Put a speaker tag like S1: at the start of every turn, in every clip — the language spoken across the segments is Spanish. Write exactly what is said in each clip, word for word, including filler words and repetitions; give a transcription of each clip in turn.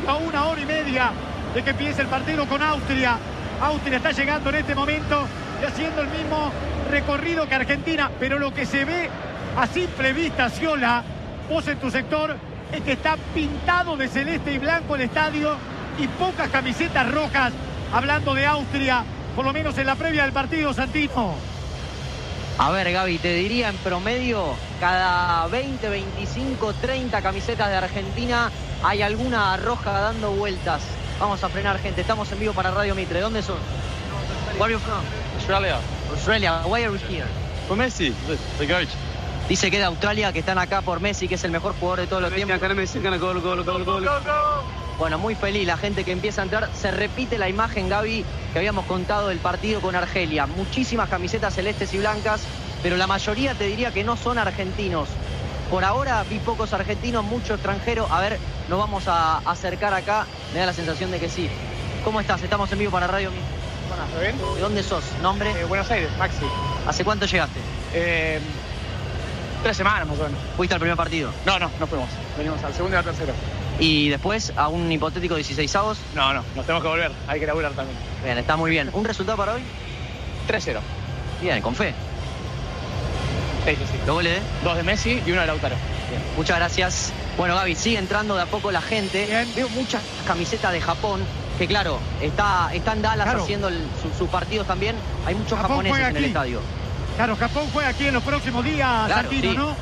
S1: a una hora y media de que empiece el partido con Austria. Austria está llegando en este momento y haciendo el mismo recorrido que Argentina, pero lo que se ve a simple vista, Sciola, vos en tu sector, es que está pintado de celeste y blanco el estadio y pocas camisetas rojas, hablando de Austria, por lo menos en la previa del partido, Santino.
S2: A ver, Gaby, te diría en promedio, cada veinte, veinticinco, treinta camisetas de Argentina hay alguna roja dando vueltas. Vamos a frenar, gente. Estamos en vivo para Radio Mitre. ¿Dónde son? Where are you from?
S3: Australia.
S2: Australia. Why are you here?
S3: For Messi, the coach.
S2: Dice que de Australia, que están acá por Messi, que es el mejor jugador de todos los tiempos.
S3: Gol, gol, gol, gol.
S2: Bueno, muy feliz la gente que empieza a entrar. Se repite la imagen, Gaby, que habíamos contado del partido con Argelia. Muchísimas camisetas celestes y blancas, pero la mayoría te diría que no son argentinos. Por ahora vi pocos argentinos, mucho extranjero. A ver, nos vamos a acercar acá. Me da la sensación de que sí. ¿Cómo estás? Estamos en vivo para Radio Mitre.
S4: ¿Todo bien?
S2: ¿De dónde sos? ¿Nombre?
S4: Eh, Buenos Aires, Maxi.
S2: ¿Hace cuánto llegaste?
S4: Eh, tres semanas más o menos.
S2: ¿Fuiste al primer partido?
S4: No, no, no fuimos. Venimos al segundo y al tercero.
S2: ¿Y después a un hipotético dieciseisavos?
S4: No, no, nos tenemos que volver. Hay que laburar también.
S2: Bien, está muy bien. ¿Un resultado para hoy?
S4: tres cero.
S2: Bien, con fe.
S4: Sí, sí, sí.
S2: ¿Lo goles de?
S4: Dos de Messi y uno de Lautaro.
S2: Bien, muchas gracias. Bueno, Gaby, sigue entrando de a poco la gente.
S1: Bien.
S2: Veo muchas camisetas de Japón, que claro, está, está en Dallas
S1: Claro.
S2: haciendo el- su- sus partidos también. Hay muchos
S1: Japón
S2: japoneses
S1: juega
S2: en el
S1: aquí.
S2: estadio.
S1: Claro, Japón juega aquí en los próximos días,
S2: Claro,
S1: Santino,
S2: sí.
S1: ¿no?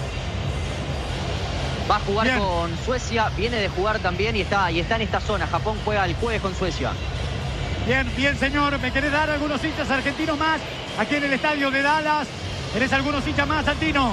S2: Va a jugar
S1: Bien.
S2: con Suecia, viene de jugar también y está, y está en esta zona. Japón juega el jueves con Suecia.
S1: Bien, bien, señor. ¿Me querés dar algunos hinchas argentinos más aquí en el estadio de Dallas? ¿Tenés algunos hinchas más, Santino?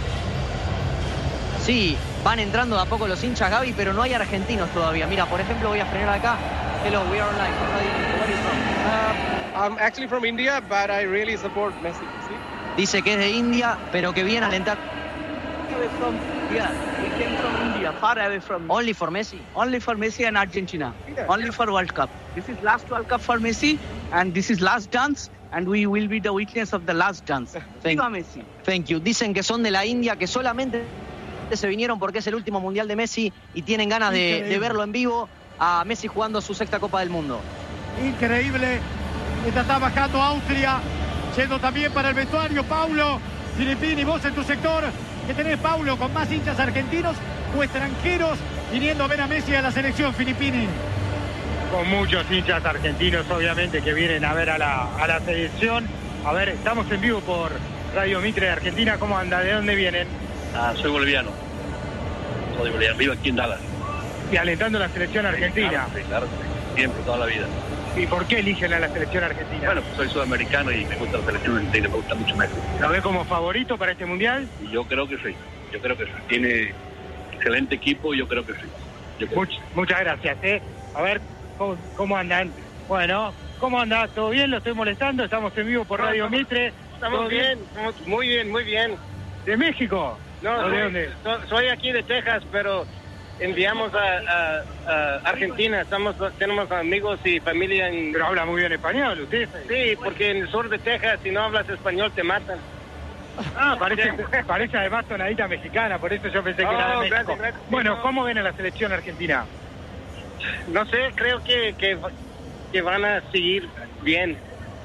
S2: Sí, van entrando de a poco los hinchas, Gaby, pero no hay argentinos todavía. Mira, por ejemplo, voy a frenar acá. Hello, we are online. Where are you from?
S5: Uh, I'm actually from India, but I really support Messi. See?
S2: Dice que es de India, pero que viene a alentar.
S6: Away from here. We came from India, far away from.
S2: Only for Messi.
S6: Only for Messi and Argentina. Only for World Cup. This is last World Cup for Messi, and this is last dance, and we will be the witness of the last dance.
S2: Thank-
S6: Viva Messi.
S2: Thank you. Dicen que son de la India, que solamente se vinieron porque es el último mundial de Messi y tienen ganas de,
S1: Increíble.
S2: de verlo en vivo a Messi jugando su sexta Copa del Mundo.
S1: Increíble. Esta está bajando Austria. Yendo también para el vestuario, Paulo Filippini, vos en tu sector. ¿Qué tenés, Paulo, con más hinchas argentinos o extranjeros viniendo a ver a Messi a la selección, Filippini?
S7: Con muchos hinchas argentinos, obviamente, que vienen a ver a la, a la selección. A ver, estamos en vivo por Radio Mitre de Argentina. ¿Cómo anda? ¿De dónde vienen?
S3: Ah, soy boliviano. Soy boliviano, vivo aquí en Dallas.
S7: Y alentando a la selección argentina.
S3: Claro, sí, claro, sí. Siempre, toda la vida.
S7: ¿Y por qué eligen a la selección argentina?
S3: Bueno, pues soy sudamericano y me gusta la selección argentina, me gusta mucho Messi.
S7: ¿Lo ve como favorito para este mundial?
S3: Y yo creo que sí, yo creo que sí. Tiene excelente equipo y yo creo que sí. Yo creo.
S7: Much- muchas gracias, ¿eh? A ver, ¿cómo, cómo andan? Bueno, ¿cómo anda? ¿Todo bien? ¿Lo estoy molestando? Estamos en vivo por Radio Mitre.
S5: Estamos
S7: ¿Todo
S5: bien, estamos muy bien, muy bien.
S7: ¿De México?
S5: No,
S7: ¿O de
S5: soy,
S7: dónde?
S5: so- soy aquí de Texas, pero enviamos a, a- a Argentina. Estamos, tenemos amigos y familia en...
S7: Pero habla muy bien español, usted.
S5: Sí, porque en el sur de Texas, si no hablas español, te matan.
S7: Ah, parece, parece además tonadita mexicana, por eso yo pensé que
S5: Oh,
S7: era de México.
S5: gracias, gracias.
S7: Bueno,
S5: No.
S7: ¿cómo ven a la selección argentina?
S5: No sé, creo que, que, que van a seguir bien.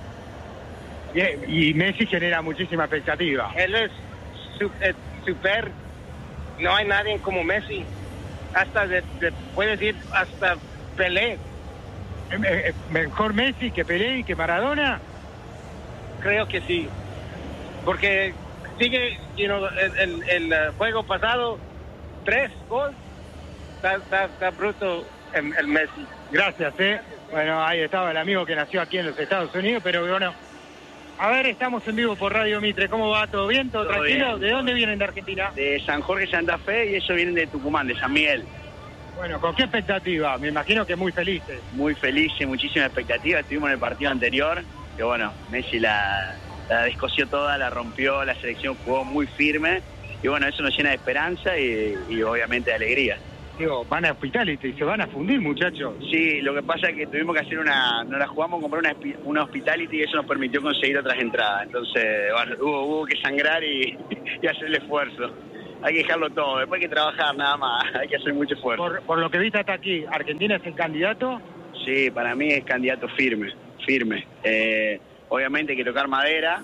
S7: Y, y Messi genera muchísima expectativa.
S5: Él es su- eh, super, no hay nadie como Messi. Hasta, de, de- puedes decir, hasta Pelé.
S7: Eh, eh, ¿Mejor Messi que Pelé y que Maradona?
S5: Creo que sí. Porque sigue, you know, el, el, el, uh, juego pasado, tres goles. Está, está, está bruto el, el Messi.
S7: Gracias, ¿eh? Bueno, ahí estaba el amigo que nació aquí en los Estados Unidos, pero bueno. A ver, estamos en vivo por Radio Mitre. ¿Cómo va? ¿Todo bien? ¿Todo,
S8: Todo
S7: tranquilo?
S8: bien.
S7: ¿De dónde vienen de Argentina?
S8: De San Jorge, Santa Fe, y ellos vienen de Tucumán, de San Miguel.
S7: Bueno, ¿con qué expectativa? Me imagino que muy felices.
S8: Muy felices, muchísima expectativa. Estuvimos en el partido anterior, que bueno, Messi la, la descosió toda, la rompió, la selección jugó muy firme. Y bueno, eso nos llena de esperanza y, y obviamente de alegría.
S7: Digo, van a Hospitality y se van a fundir, muchachos.
S8: Sí, lo que pasa es que tuvimos que hacer una, nos la jugamos, comprar una, espi- una hospitality y eso nos permitió conseguir otras entradas. Entonces, bueno, hubo, hubo que sangrar y, y hacer el esfuerzo. hay que dejarlo todo, después hay que trabajar nada más, hay que hacer mucho esfuerzo.
S7: Por, por lo que viste hasta aquí, ¿Argentina es el candidato?
S8: Sí, para mí es candidato firme, firme. Eh, obviamente hay que tocar madera,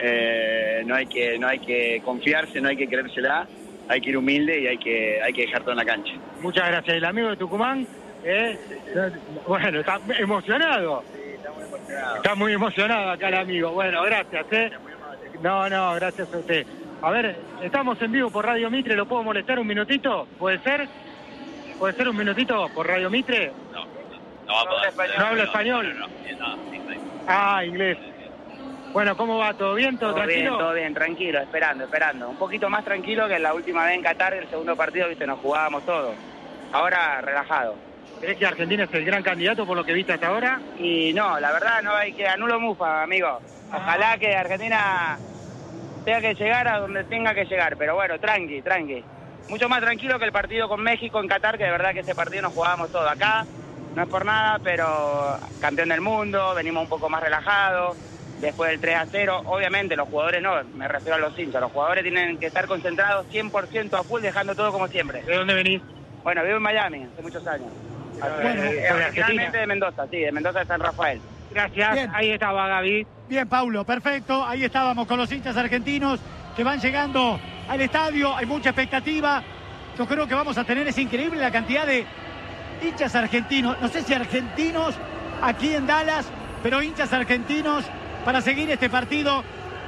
S8: eh, no hay que no hay que confiarse, no hay que creérsela, hay que ir humilde y hay que hay que dejar todo en la cancha.
S7: Muchas gracias. El amigo de Tucumán, eh, bueno, está emocionado.
S8: Sí, está muy emocionado.
S7: Está muy emocionado acá el amigo. Bueno, gracias, ¿eh? No, no, gracias a usted. A ver, estamos en vivo por Radio Mitre, ¿lo puedo molestar un minutito? ¿Puede ser? ¿Puede ser un minutito por Radio Mitre?
S8: No, no, habla español.
S7: ¿No habla español?
S8: No, no, no, inglés.
S7: Ah, inglés. Bueno, ¿cómo va? ¿Todo bien? ¿Todo,
S9: todo
S7: tranquilo?
S9: Bien, todo bien, tranquilo, esperando, esperando. Un poquito más tranquilo que la última vez en Qatar, el segundo partido, viste, nos jugábamos todo. Ahora, relajado.
S7: ¿Crees que Argentina es el gran candidato por lo que viste hasta ahora?
S9: Y no, la verdad, no hay que anulo mufa, amigo. Ojalá que Argentina tenga que llegar a donde tenga que llegar, pero bueno, tranqui, tranqui. Mucho más tranquilo que el partido con México en Qatar, que de verdad que ese partido nos jugábamos todo. Acá no es por nada, pero campeón del mundo, venimos un poco más relajados. Después del tres a cero, obviamente los jugadores no, me refiero a los hinchas, los jugadores tienen que estar concentrados cien por ciento a full, dejando todo como siempre.
S7: ¿De dónde venís?
S9: Bueno, vivo en Miami hace muchos años.
S7: Bueno,
S9: eh, originalmente de Mendoza, sí, de Mendoza de San Rafael.
S7: Gracias,
S1: Bien.
S7: Ahí estaba Gaby.
S1: Bien, Paulo, perfecto. Ahí estábamos con los hinchas argentinos que van llegando al estadio. Hay mucha expectativa. Yo creo que vamos a tener, es increíble la cantidad de hinchas argentinos. No sé si argentinos aquí en Dallas, pero hinchas argentinos para seguir este partido.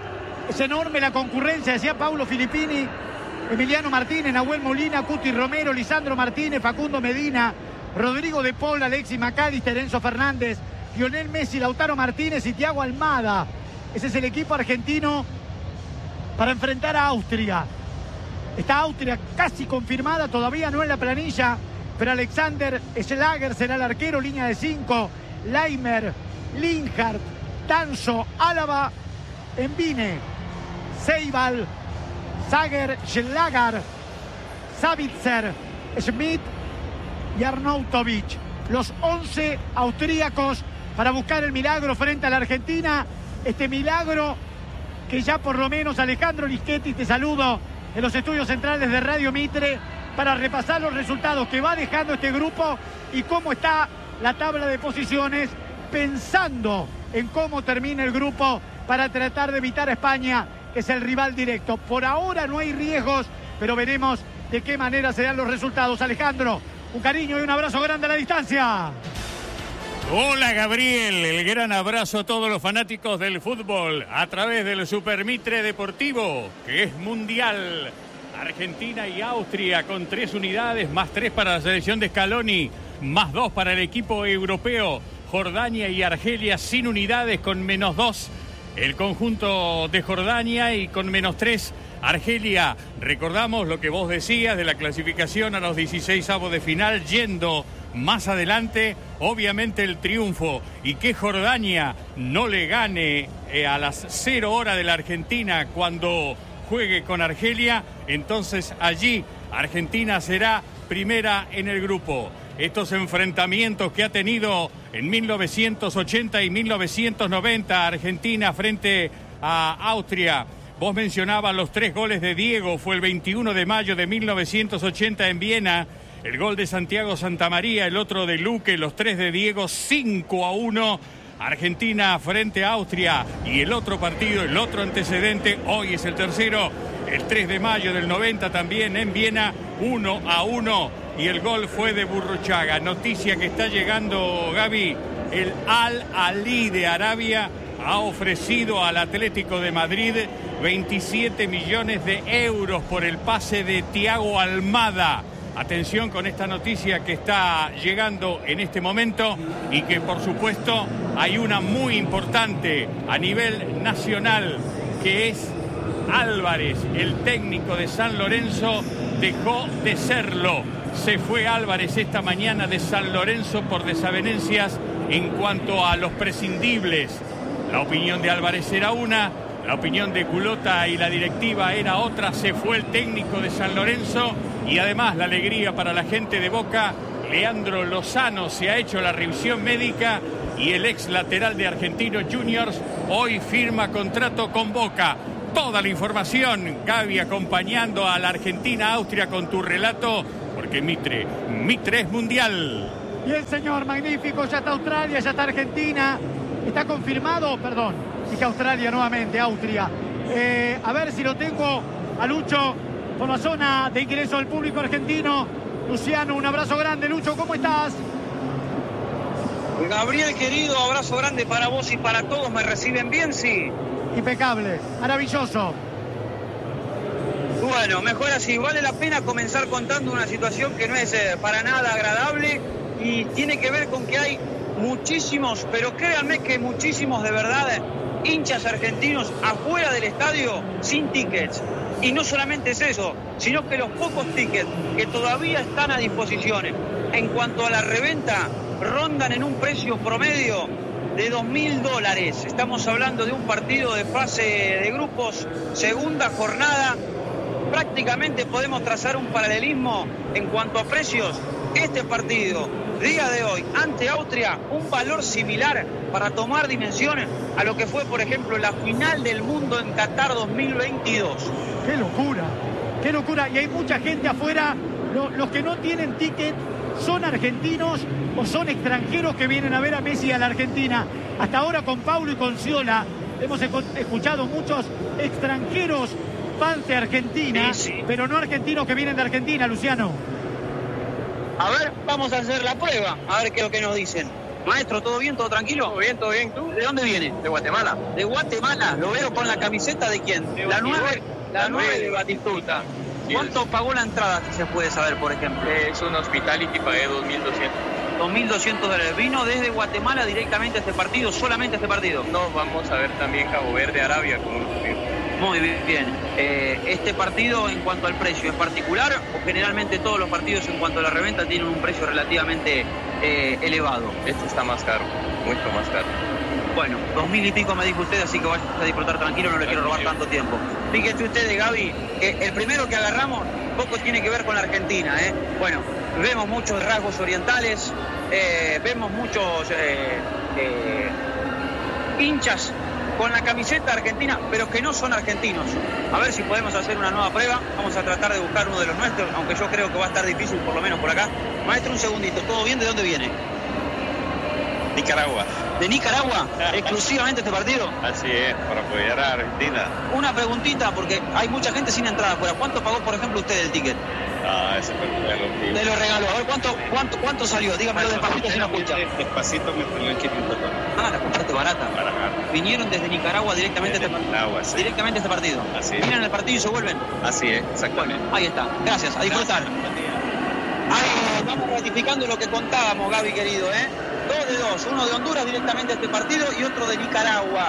S1: Es enorme la concurrencia, decía Paulo Filippini, Emiliano Martínez, Nahuel Molina, Cuti Romero, Lisandro Martínez, Facundo Medina, Rodrigo de Paul, Alexis McAllister, Enzo Fernández, Lionel Messi, Lautaro Martínez y Thiago Almada. Ese es el equipo argentino para enfrentar a Austria. Está Austria casi confirmada, todavía no en la planilla, pero Alexander Schlager será el arquero, línea de cinco, Leimer, Linhart, Danso, Álava, Embine, Seibal, Sager, Schlager, Savitzer, Schmidt y Arnautovic. Los once austríacos para buscar el milagro frente a la Argentina. Este milagro que ya por lo menos Alejandro Lischetti, te saludo en los estudios centrales de Radio Mitre para repasar los resultados que va dejando este grupo y cómo está la tabla de posiciones, pensando en cómo termina el grupo para tratar de evitar a España, que es el rival directo. Por ahora no hay riesgos, pero veremos de qué manera se dan los resultados. Alejandro, un cariño y un abrazo grande a la distancia.
S10: Hola Gabriel, el gran abrazo a todos los fanáticos del fútbol a través del Super Mitre Deportivo, que es mundial. Argentina y Austria con tres unidades, más tres para la selección de Scaloni, más dos para el equipo europeo. Jordania y Argelia sin unidades con menos dos. El conjunto de Jordania y con menos tres Argelia. Recordamos lo que vos decías de la clasificación a los dieciseisavos de final, yendo más adelante, obviamente el triunfo y que Jordania no le gane eh, a las cero horas de la Argentina cuando juegue con Argelia, entonces allí Argentina será primera en el grupo. Estos enfrentamientos que ha tenido en mil novecientos ochenta y mil novecientos noventa Argentina frente a Austria. Vos mencionabas los tres goles de Diego, fue el veintiuno de mayo de mil novecientos ochenta en Viena. El gol de Santiago Santamaría, el otro de Luque, los tres de Diego, cinco a uno. Argentina frente a Austria. Y el otro partido, el otro antecedente, hoy es el tercero, el tres de mayo del noventa también en Viena, uno a uno. Y el gol fue de Burruchaga. Noticia que está llegando, Gaby. El Al-Ahly de Arabia ha ofrecido al Atlético de Madrid veintisiete millones de euros por el pase de Thiago Almada. Atención con esta noticia que está llegando en este momento y que por supuesto hay una muy importante a nivel nacional, que es Álvarez, el técnico de San Lorenzo, dejó de serlo. Se fue Álvarez esta mañana de San Lorenzo por desavenencias en cuanto a los prescindibles. La opinión de Álvarez era una, la opinión de Culota y la directiva era otra. Se fue el técnico de San Lorenzo y además la alegría para la gente de Boca. Leandro Lozano se ha hecho la revisión médica y el ex lateral de Argentinos Juniors hoy firma contrato con Boca. toda la información. Gaby, acompañando a la Argentina-Austria con tu relato, porque Mitre, Mitre es mundial.
S1: Bien, señor, magnífico. Ya está Australia, ya está Argentina. Está confirmado, perdón, dije Australia nuevamente, Austria. Eh, a ver si lo tengo a Lucho por la zona de ingreso del público argentino. Luciano, un abrazo grande. Lucho, ¿cómo estás?
S11: Gabriel, querido, abrazo grande para vos y para todos. ¿Me reciben bien? Sí.
S1: Impecable, maravilloso.
S11: Bueno, mejor así. Vale la pena comenzar contando una situación que no es eh, para nada agradable y tiene que ver con que hay muchísimos, pero créanme que muchísimos de verdad, hinchas argentinos afuera del estadio sin tickets. Y no solamente es eso, sino que los pocos tickets que todavía están a disposición en cuanto a la reventa rondan en un precio promedio de dos mil dólares. Estamos hablando de un partido de fase de grupos, segunda jornada. Prácticamente podemos trazar un paralelismo en cuanto a precios. Este partido, día de hoy, ante Austria, un valor similar para tomar dimensiones a lo que fue, por ejemplo, la final del mundo en Qatar dos mil veintidós.
S1: ¡Qué locura! ¡Qué locura! Y hay mucha gente afuera. Los, los que no tienen ticket son argentinos o son extranjeros que vienen a ver a Messi y a la Argentina. Hasta ahora con Paulo y con Sciolá hemos escuchado muchos extranjeros fans de Argentina, sí, sí, pero no argentinos que vienen de Argentina, Luciano.
S11: A ver, vamos a hacer la prueba, a ver qué es lo que nos dicen. Maestro, ¿todo bien? ¿Todo tranquilo?
S12: Todo bien, todo bien. ¿Tú?
S11: ¿De dónde viene?
S12: De Guatemala.
S11: ¿De Guatemala? Lo veo con la camiseta de quién.
S12: De
S11: la nueve,
S12: la,
S11: la nueve
S12: de Batistuta.
S11: ¿Cuánto pagó la entrada, si se puede saber, por ejemplo?
S12: Es un hospitality, pagué dos mil doscientos.
S11: dos mil doscientos dólares. ¿Vino desde Guatemala directamente a este partido, solamente a este partido?
S12: No, vamos a ver también Cabo Verde, Arabia, con unos amigos.
S11: Muy bien. Eh, ¿Este partido en cuanto al precio es particular o generalmente todos los partidos en cuanto a la reventa tienen un precio relativamente eh, elevado?
S12: Este está más caro, mucho más caro.
S11: Bueno, dos mil y pico me dijo usted, así que vaya a disfrutar tranquilo, no le quiero robar tanto tiempo. Fíjese usted, Gaby, que el primero que agarramos poco tiene que ver con la Argentina, ¿eh? Bueno, vemos muchos rasgos orientales, eh, vemos muchos eh, eh, hinchas con la camiseta argentina, pero que no son argentinos. A ver si podemos hacer una nueva prueba. Vamos a tratar de buscar uno de los nuestros, aunque yo creo que va a estar difícil, por lo menos por acá. Maestro, un segundito. ¿Todo bien? ¿De dónde viene?
S12: Nicaragua.
S11: ¿De Nicaragua? ¿Exclusivamente este partido?
S12: Así es, para apoyar a Argentina.
S11: Una preguntita, porque hay mucha gente sin entrada afuera. ¿Cuánto pagó, por ejemplo, usted el ticket?
S12: Ah, ese fue el regalo.
S11: Te lo regaló. A ver, ¿cuánto, cuánto, cuánto salió? Dígamelo despacito si no escucha.
S12: Despacito me salió en quinientos dólares.
S11: Ah, la compraste barata.
S12: Barata.
S11: Vinieron desde Nicaragua directamente
S12: desde
S11: a este
S12: Nicaragua, sí.
S11: Directamente a este partido.
S12: Así es.
S11: Vienen al partido y se vuelven.
S12: Así es, exactamente.
S11: Bueno, ahí está. Gracias, a disfrutar. Ahí vamos ratificando lo que contábamos, Gaby, querido, ¿eh? Dos de dos. Uno de Honduras directamente a este partido y otro de Nicaragua.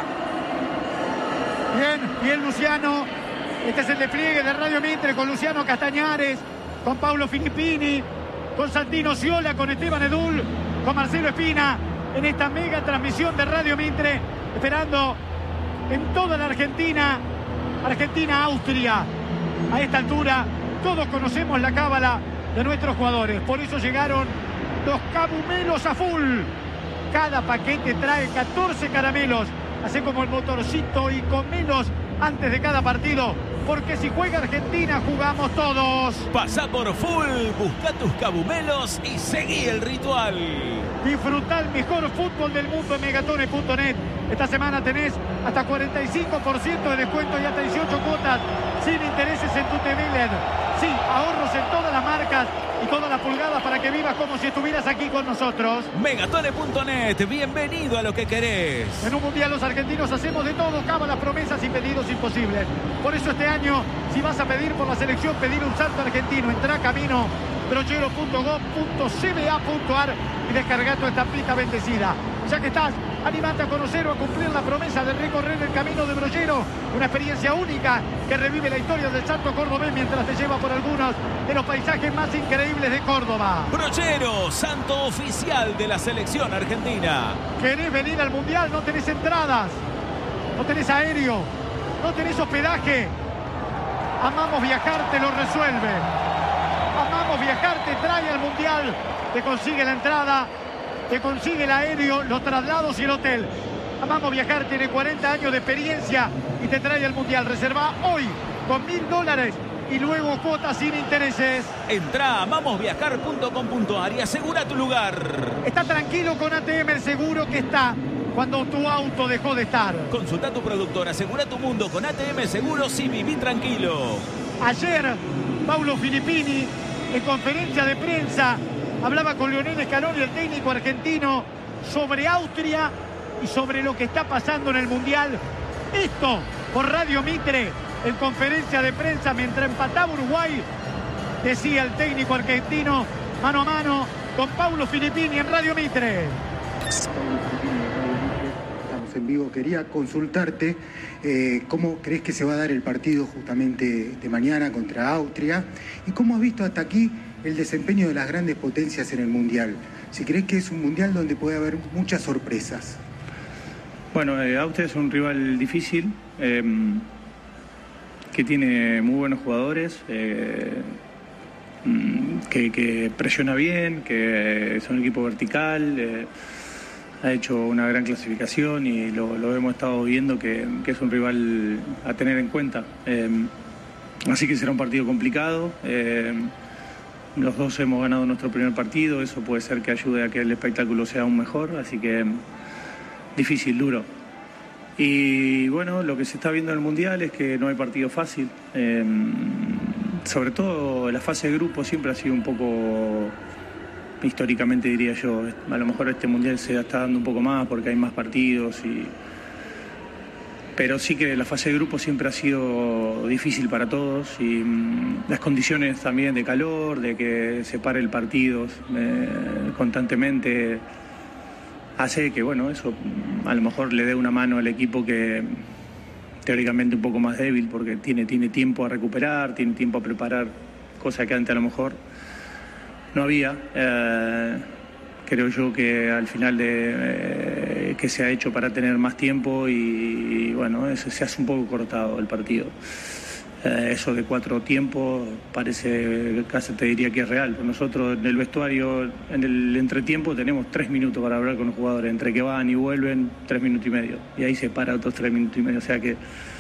S1: Bien, bien, Luciano. Este es el despliegue de Radio Mitre con Luciano Castañares, con Paulo Filippini, con Santino Sciolá, con Esteban Edul, con Marcelo Espina, en esta mega transmisión de Radio Mitre, esperando en toda la Argentina, Argentina-Austria. A esta altura, todos conocemos la cábala de nuestros jugadores, por eso llegaron los cabumelos a full. Cada paquete trae catorce caramelos, así como el motorcito, y comelos antes de cada partido, porque si juega Argentina, jugamos todos.
S13: Pasá por full, busca tus cabumelos y seguí el ritual.
S1: Disfruta el mejor fútbol del mundo en megatone punto net. Esta semana tenés hasta cuarenta y cinco por ciento de descuento y hasta dieciocho cuotas sin intereses en tu T V L E D. Sí, ahorros en todas las marcas y todas las pulgadas para que vivas como si estuvieras aquí con nosotros.
S13: megatone punto net, bienvenido a lo que querés.
S1: En un mundial los argentinos hacemos de todo, cábalas, promesas y pedidos imposibles. Por eso este año, si vas a pedir por la selección, pedir un salto argentino, entra a camino brochero punto gov punto c b a punto a r y descarga tu estampita bendecida. Ya que estás, animate a conocer o a cumplir la promesa de recorrer el camino de Brochero, una experiencia única que revive la historia del Santo Cordobés mientras te lleva por algunos de los paisajes más increíbles de Córdoba.
S13: Brochero, santo oficial de la selección argentina.
S1: ¿Querés venir al mundial? No tenés entradas, no tenés aéreo, no tenés hospedaje. Amamos Viajar te lo resuelve. Amamos Viajar te trae al mundial, te consigue la entrada, te consigue el aéreo, los traslados y el hotel. Amamos Viajar tiene cuarenta años de experiencia y te trae al Mundial. Reserva hoy con mil dólares y luego cuotas sin intereses.
S13: Entra a amamos viajar punto com punto ar y asegura tu lugar.
S1: Está tranquilo con A T M, el seguro que está cuando tu auto dejó de estar.
S13: Consulta a tu productor, asegura tu mundo con A T M Seguros y viví tranquilo.
S1: Ayer, Paulo Filippini, en conferencia de prensa, hablaba con Lionel Scaloni, el técnico argentino, sobre Austria y sobre lo que está pasando en el Mundial. Esto por Radio Mitre, en conferencia de prensa, mientras empataba Uruguay, decía el técnico argentino, mano a mano con Paulo Filippini en Radio Mitre.
S14: Estamos en vivo. Quería consultarte eh, cómo crees que se va a dar el partido justamente de mañana contra Austria y cómo has visto hasta aquí el desempeño de las grandes potencias en el Mundial. Si crees que es un Mundial donde puede haber muchas sorpresas.
S15: Bueno, eh, Austria es un rival difícil, eh, que tiene muy buenos jugadores, eh, que, que presiona bien, que es un equipo vertical, eh, ha hecho una gran clasificación y lo, lo hemos estado viendo que, que es un rival a tener en cuenta. Eh, así que será un partido complicado. Eh, los dos hemos ganado nuestro primer partido, eso puede ser que ayude a que el espectáculo sea aún mejor, así que difícil, duro. Y bueno, lo que se está viendo en el Mundial es que no hay partido fácil. Eh, sobre todo la fase de grupo siempre ha sido un poco, históricamente diría yo, a lo mejor este Mundial se está dando un poco más porque hay más partidos, y... pero sí que la fase de grupo siempre ha sido difícil para todos y mmm, las condiciones también de calor, de que se pare el partido eh, constantemente, hace que, bueno, eso a lo mejor le dé una mano al equipo que teóricamente un poco más débil, porque tiene, tiene tiempo a recuperar, tiene tiempo a preparar, cosa que antes a lo mejor no había. Eh, creo yo que al final de eh, que se ha hecho para tener más tiempo y, y bueno, eso, se hace un poco cortado el partido. Eh, eso de cuatro tiempos parece, casi te diría que es real. Nosotros en el vestuario, en el entretiempo, tenemos tres minutos para hablar con los jugadores. Entre que van y vuelven, tres minutos y medio. Y ahí se para otros tres minutos y medio. O sea que,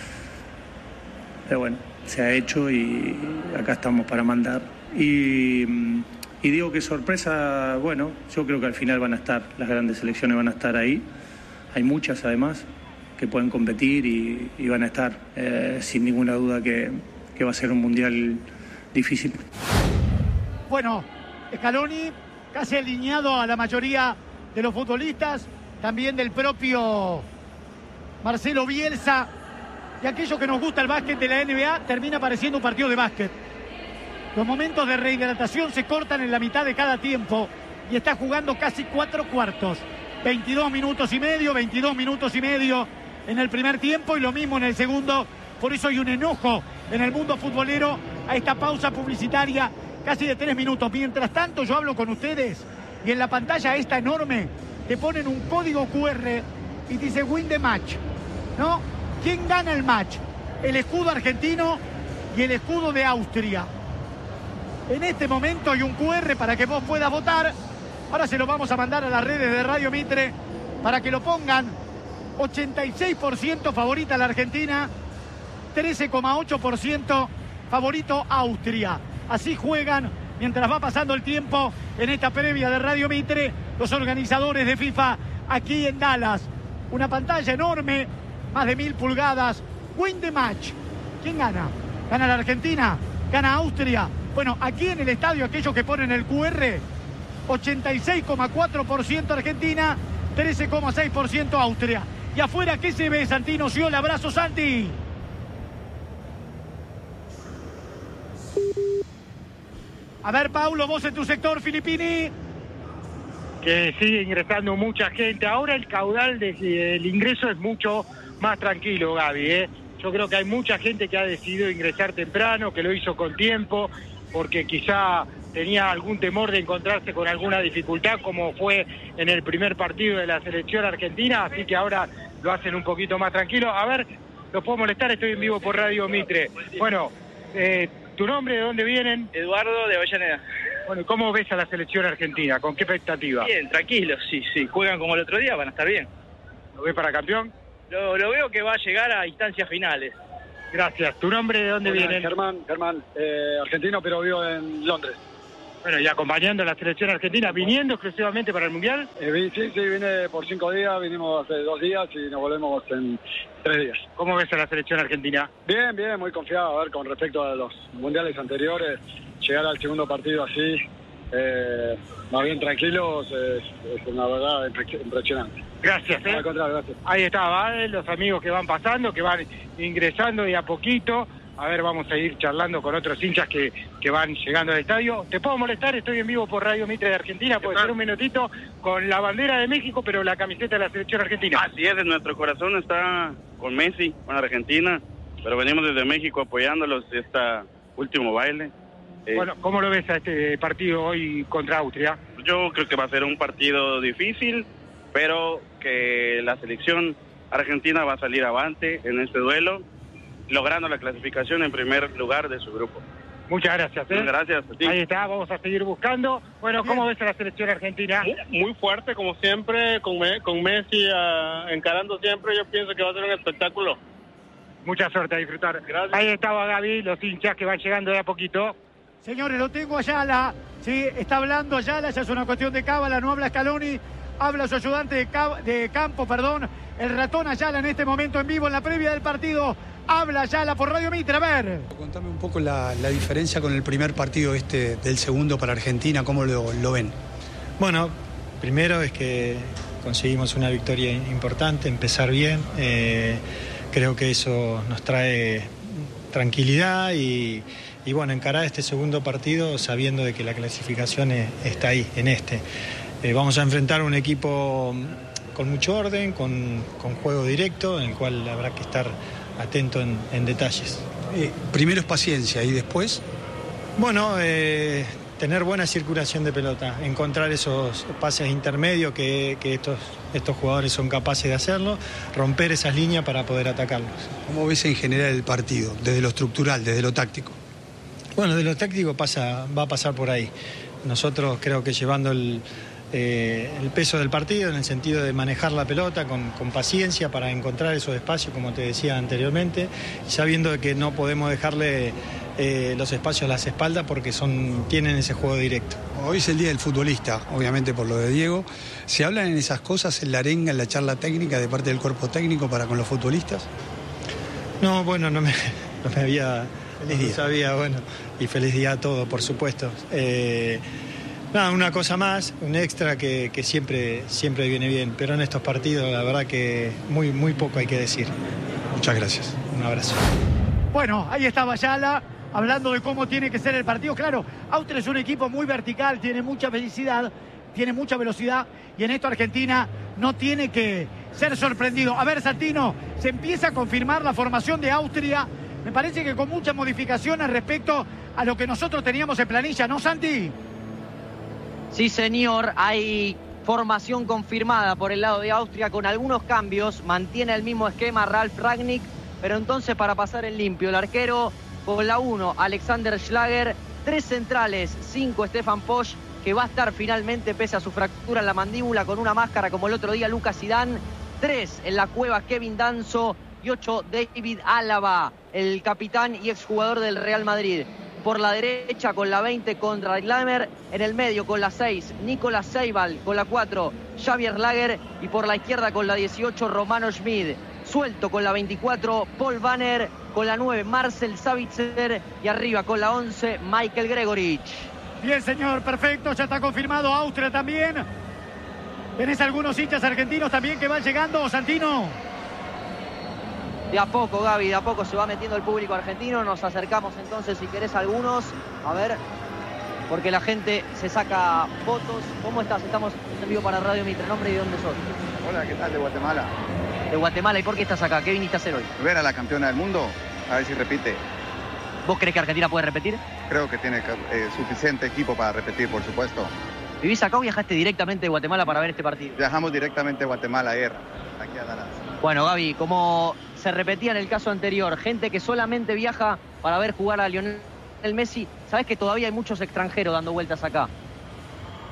S15: pero bueno, se ha hecho y acá estamos para mandar. Y, y digo que sorpresa, bueno, yo creo que al final van a estar, las grandes selecciones van a estar ahí. Hay muchas además que pueden competir y, y van a estar, eh, sin ninguna duda que, que va a ser un mundial difícil.
S1: Bueno, Scaloni casi alineado a la mayoría de los futbolistas, también del propio Marcelo Bielsa, y aquello que nos gusta el básquet de la N B A termina pareciendo un partido de básquet. Los momentos de rehidratación se cortan en la mitad de cada tiempo y está jugando casi cuatro cuartos. veintidós minutos y medio, veintidós minutos y medio en el primer tiempo y lo mismo en el segundo. Por eso hay un enojo en el mundo futbolero a esta pausa publicitaria casi de tres minutos. Mientras tanto yo hablo con ustedes y en la pantalla esta enorme te ponen un código cu erre y dice win the match, ¿no? ¿Quién gana el match? El escudo argentino y el escudo de Austria. En este momento hay un cu erre para que vos puedas votar. Ahora se lo vamos a mandar a las redes de Radio Mitre para que lo pongan. ochenta y seis por ciento favorita la Argentina, trece coma ocho por ciento favorito Austria. Así juegan mientras va pasando el tiempo en esta previa de Radio Mitre los organizadores de FIFA aquí en Dallas. Una pantalla enorme, más de mil pulgadas. Win the match. ¿Quién gana? ¿Gana la Argentina? ¿Gana Austria? Bueno, aquí en el estadio, aquellos que ponen el cu erre, ochenta y seis coma cuatro por ciento Argentina, trece coma seis por ciento Austria. Y afuera, ¿qué se ve, Santino Sciola? Abrazo, Santi. A ver, Paulo, vos en tu sector, Filippini.
S7: Que sigue ingresando mucha gente. Ahora el caudal del ingreso es mucho más tranquilo, Gaby, ¿eh? Yo creo que hay mucha gente que ha decidido ingresar temprano, que lo hizo con tiempo, porque quizá tenía algún temor de encontrarse con alguna dificultad, como fue en el primer partido de la selección argentina, así que ahora lo hacen un poquito más tranquilo. A ver, ¿los puedo molestar? Estoy en vivo por Radio Mitre. Bueno, eh, ¿tu nombre, de dónde vienen?
S8: Eduardo de Avellaneda.
S7: Bueno, ¿cómo ves a la selección argentina? ¿Con qué expectativa?
S8: Bien, tranquilos, sí, sí. Juegan como el otro día, van a estar bien.
S7: ¿Lo ves para campeón?
S16: Lo, lo veo que va a llegar a instancias finales.
S7: Gracias. ¿Tu nombre de dónde
S17: Hola,
S7: viene?
S17: Germán, Germán, eh, argentino, pero vivo en Londres.
S7: Bueno, y acompañando a la selección argentina, viniendo exclusivamente para el Mundial.
S17: Eh, vi- sí, sí, vine por cinco días, vinimos hace dos días y nos volvemos en tres días.
S7: ¿Cómo ves a la selección argentina?
S17: Bien, bien, muy confiado. A ver, con respecto a los mundiales anteriores, llegar al segundo partido así, eh, más bien tranquilos, es, es una verdad impre- impresionante.
S7: Gracias, ¿eh?
S17: Al contrario, gracias.
S7: Ahí está, ¿vale? Los amigos que van pasando, que van ingresando de a poquito. A ver, vamos a ir charlando con otros hinchas que, que van llegando al estadio. ¿Te puedo molestar? Estoy en vivo por Radio Mitre de Argentina. Puede ser un minutito con la bandera de México, pero la camiseta de la selección argentina.
S8: Así es, en nuestro corazón está con Messi, con Argentina, pero venimos desde México apoyándolos este último baile. Eh,
S7: Bueno, ¿cómo lo ves a este partido hoy contra Austria?
S8: Yo creo que va a ser un partido difícil, pero que la selección argentina va a salir avante en este duelo, logrando la clasificación en primer lugar de su grupo.
S7: Muchas gracias, ¿eh?
S8: Gracias a ti.
S7: Ahí está, vamos a seguir buscando. Bueno, ¿cómo ves a la selección argentina?
S18: Muy fuerte, como siempre, con, Me- con Messi uh, encarando siempre. Yo pienso que va a ser un espectáculo.
S7: Mucha suerte a disfrutar. Gracias. Ahí estaba Gaby, los hinchas que van llegando de a poquito.
S1: Señores, lo tengo a Ayala, sí, está hablando Ayala, ya es una cuestión de cábala, no habla Scaloni, habla su ayudante de, cab- de campo, perdón, el ratón Ayala en este momento en vivo en la previa del partido, habla Ayala por Radio Mitre, a ver.
S19: Contame un poco la, la diferencia con el primer partido este del segundo para Argentina, ¿cómo lo, lo ven?
S20: Bueno, primero es que conseguimos una victoria importante, empezar bien, eh, creo que eso nos trae tranquilidad y... Y bueno, encarar este segundo partido sabiendo de que la clasificación es- está ahí, en este. Eh, vamos a enfrentar un equipo con mucho orden, con, con juego directo, en el cual habrá que estar atento en, en detalles.
S19: Eh, primero es paciencia y después...
S20: Bueno, eh, tener buena circulación de pelota, encontrar esos pases intermedios que, que estos, estos jugadores son capaces de hacerlo, romper esas líneas para poder atacarlos.
S19: ¿Cómo ves en general el partido, desde lo estructural, desde lo táctico?
S20: Bueno, de lo táctico pasa, va a pasar por ahí. Nosotros creo que llevando el, eh, el peso del partido en el sentido de manejar la pelota con, con paciencia para encontrar esos espacios, como te decía anteriormente, sabiendo de que no podemos dejarle eh, los espacios a las espaldas porque son, tienen ese juego directo.
S19: Hoy es el día del futbolista, obviamente por lo de Diego. ¿Se hablan en esas cosas, en la arenga, en la charla técnica de parte del cuerpo técnico para con los futbolistas?
S20: No, bueno, no me, no me había... Feliz día. No sabía, bueno, y feliz día a todos, por supuesto. Eh, nada, una cosa más, un extra que, que siempre, siempre viene bien, pero en estos partidos la verdad que muy, muy poco hay que decir.
S19: Muchas gracias.
S20: Un abrazo.
S1: Bueno, ahí estaba Ayala hablando de cómo tiene que ser el partido. Claro, Austria es un equipo muy vertical, tiene mucha felicidad, tiene mucha velocidad y en esto Argentina no tiene que ser sorprendido. A ver, Santino, se empieza a confirmar la formación de Austria. Me parece que con muchas modificaciones respecto a lo que nosotros teníamos en planilla, ¿no, Santi?
S2: Sí, señor, hay formación confirmada por el lado de Austria con algunos cambios. Mantiene el mismo esquema Ralf Rangnick, pero entonces para pasar en limpio, el arquero con la uno, Alexander Schlager, tres centrales, cinco, Stefan Posch, que va a estar finalmente, pese a su fractura en la mandíbula, con una máscara como el otro día, Lucas Zidane, tres en la cueva, Kevin Danso, y ocho, David Álava, el capitán y exjugador del Real Madrid. Por la derecha con la veinte, Konrad Laimer. En el medio con la seis, Nicolás Seibal. Con la cuatro, Javier Lager. Y por la izquierda con la dieciocho, Romano Schmid. Suelto con la veinticuatro, Paul Banner. Con la nueve, Marcel Savitzer. Y arriba con la once, Michael Gregorich.
S1: Bien, señor, perfecto. Ya está confirmado Austria también. ¿Tenés algunos hinchas argentinos también que van llegando, Santino?
S2: De a poco, Gaby, de a poco se va metiendo el público argentino. Nos acercamos entonces, si querés, algunos. A ver, porque la gente se saca fotos. ¿Cómo estás? Estamos en vivo para Radio Mitre. ¿Nombre y de dónde sos?
S21: Hola, ¿qué tal? De Guatemala.
S2: De Guatemala. ¿Y por qué estás acá? ¿Qué viniste a hacer hoy?
S21: Ver a la campeona del mundo, a ver si repite.
S2: ¿Vos crees que Argentina puede repetir?
S21: Creo que tiene eh, suficiente equipo para repetir, por supuesto.
S2: ¿Vivís acá o viajaste directamente de Guatemala para ver este partido?
S21: Viajamos directamente a Guatemala ayer, aquí a Dallas.
S2: Bueno, Gaby, como se repetía en el caso anterior, gente que solamente viaja para ver jugar a Lionel Messi, sabés que todavía hay muchos extranjeros dando vueltas acá.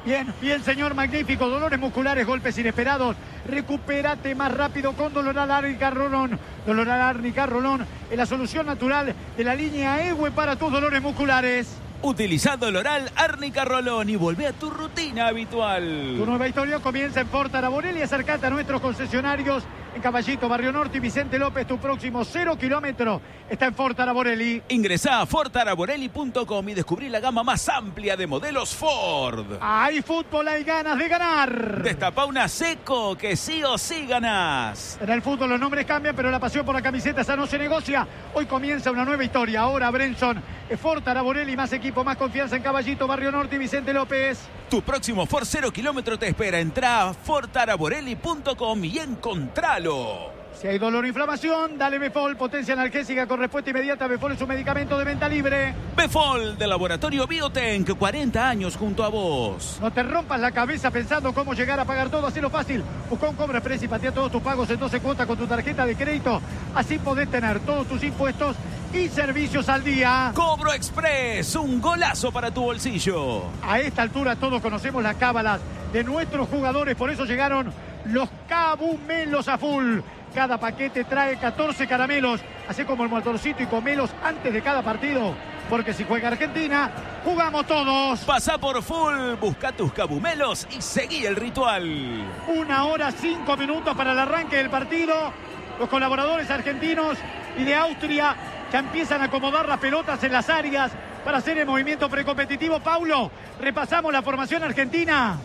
S1: Bien, bien, señor, magnífico. Dolores musculares, golpes inesperados. Recupérate más rápido con Doloral Árnica Rolón. Doloral Árnica Rolón es la solución natural de la línea E W E para tus dolores musculares.
S13: Utiliza Doloral Árnica Rolón y volvé a tu rutina habitual.
S1: Tu nueva historia comienza en Ford Araborelli. Acércate a nuestros concesionarios en Caballito, Barrio Norte y Vicente López. Tu próximo cero kilómetro está en Ford Araborelli.
S13: Ingresá a ford araborelli punto com y descubrí la gama más amplia de modelos Ford.
S1: Hay fútbol, hay ganas de ganar.
S13: Destapá una Seco que sí o sí ganás.
S1: En el fútbol los nombres cambian, pero la pasión por la camiseta esa no se negocia. Hoy comienza una nueva historia. Ahora Brenson, Ford Araborelli, más equipo, más confianza en Caballito, Barrio Norte y Vicente López.
S13: Tu próximo Ford cero kilómetro te espera. Entrá a ford araborelli punto com y encontralo.
S1: Si hay dolor o inflamación, dale Befol, potencia analgésica con respuesta inmediata. Befol es un medicamento de venta libre.
S13: Befol, de Laboratorio Biotenk, cuarenta años junto a vos.
S1: No te rompas la cabeza pensando cómo llegar a pagar todo, hacelo fácil. Busca un Cobra Express y patea todos tus pagos en doce cuotas con tu tarjeta de crédito. Así podés tener todos tus impuestos y servicios al día.
S13: Cobro Express, un golazo para tu bolsillo.
S1: A esta altura todos conocemos las cábalas de nuestros jugadores, por eso llegaron los cabumelos a full. Cada paquete trae catorce caramelos. Así como el motorcito y comelos antes de cada partido. Porque si juega Argentina, jugamos todos.
S13: Pasá por full, busca tus cabumelos y seguí el ritual.
S1: Una hora, cinco minutos para el arranque del partido. Los colaboradores argentinos y de Austria ya empiezan a acomodar las pelotas en las áreas para hacer el movimiento precompetitivo. Paulo, repasamos la formación argentina.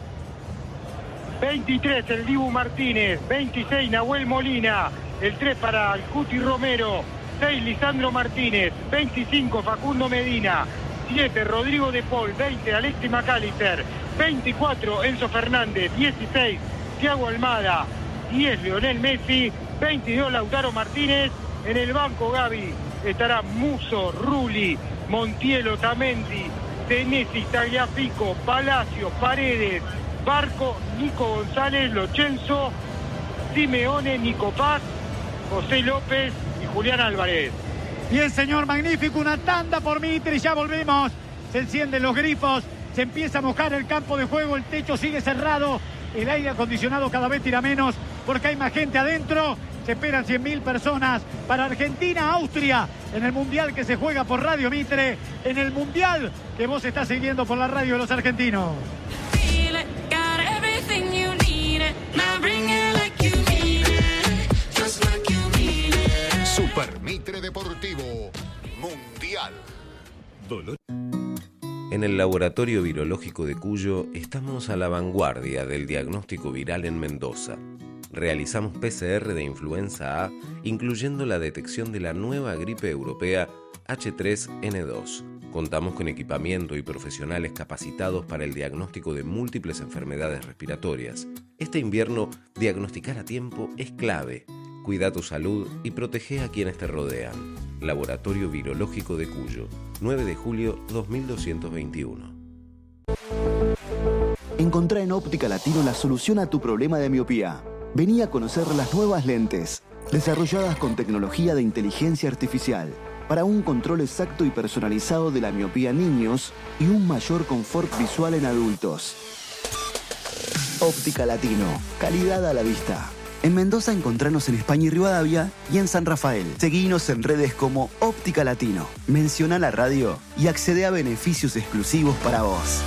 S7: veintitrés el Dibu Martínez, veintiséis Nahuel Molina, el tres para el Cuti Romero, seis Lisandro Martínez, veinticinco Facundo Medina, siete Rodrigo de Paul, veinte Alexis McAllister, veinticuatro Enzo Fernández, dieciséis Thiago Almada, diez Lionel Messi, veintidós Lautaro Martínez. En el banco, Gaby, estará Muso, Rulli, Montiel, Otamendi, Senesi, Tagliafico, Palacio, Paredes, Barco, Nico González, Lo Celso, Simeone, Nico Paz, José López y Julián Álvarez.
S1: Bien, señor, magnífico. Una tanda por Mitre, ya volvemos. Se encienden los grifos, se empieza a mojar el campo de juego, el techo sigue cerrado, el aire acondicionado cada vez tira menos porque hay más gente adentro. Se esperan cien mil personas para Argentina-Austria en el Mundial que se juega por Radio Mitre, en el Mundial que vos estás siguiendo por la radio de los argentinos.
S4: Super Mitre Deportivo Mundial.
S22: Dolor. En el Laboratorio Virológico de Cuyo estamos a la vanguardia del diagnóstico viral en Mendoza. Realizamos P C R de influenza A, incluyendo la detección de la nueva gripe europea H tres N dos. Contamos con equipamiento y profesionales capacitados para el diagnóstico de múltiples enfermedades respiratorias. Este invierno, diagnosticar a tiempo es clave. Cuida tu salud y protege a quienes te rodean. Laboratorio Virológico de Cuyo, nueve de julio dos mil doscientos veintiuno.
S23: Encontrá en Óptica Latino la solución a tu problema de miopía. Vení a conocer las nuevas lentes, desarrolladas con tecnología de inteligencia artificial, para un control exacto y personalizado de la miopía en niños y un mayor confort visual en adultos. Óptica Latino, calidad a la vista. En Mendoza encontranos en España y Rivadavia y en San Rafael. Seguinos en redes como Óptica Latino. Menciona la radio y accede a beneficios exclusivos para vos.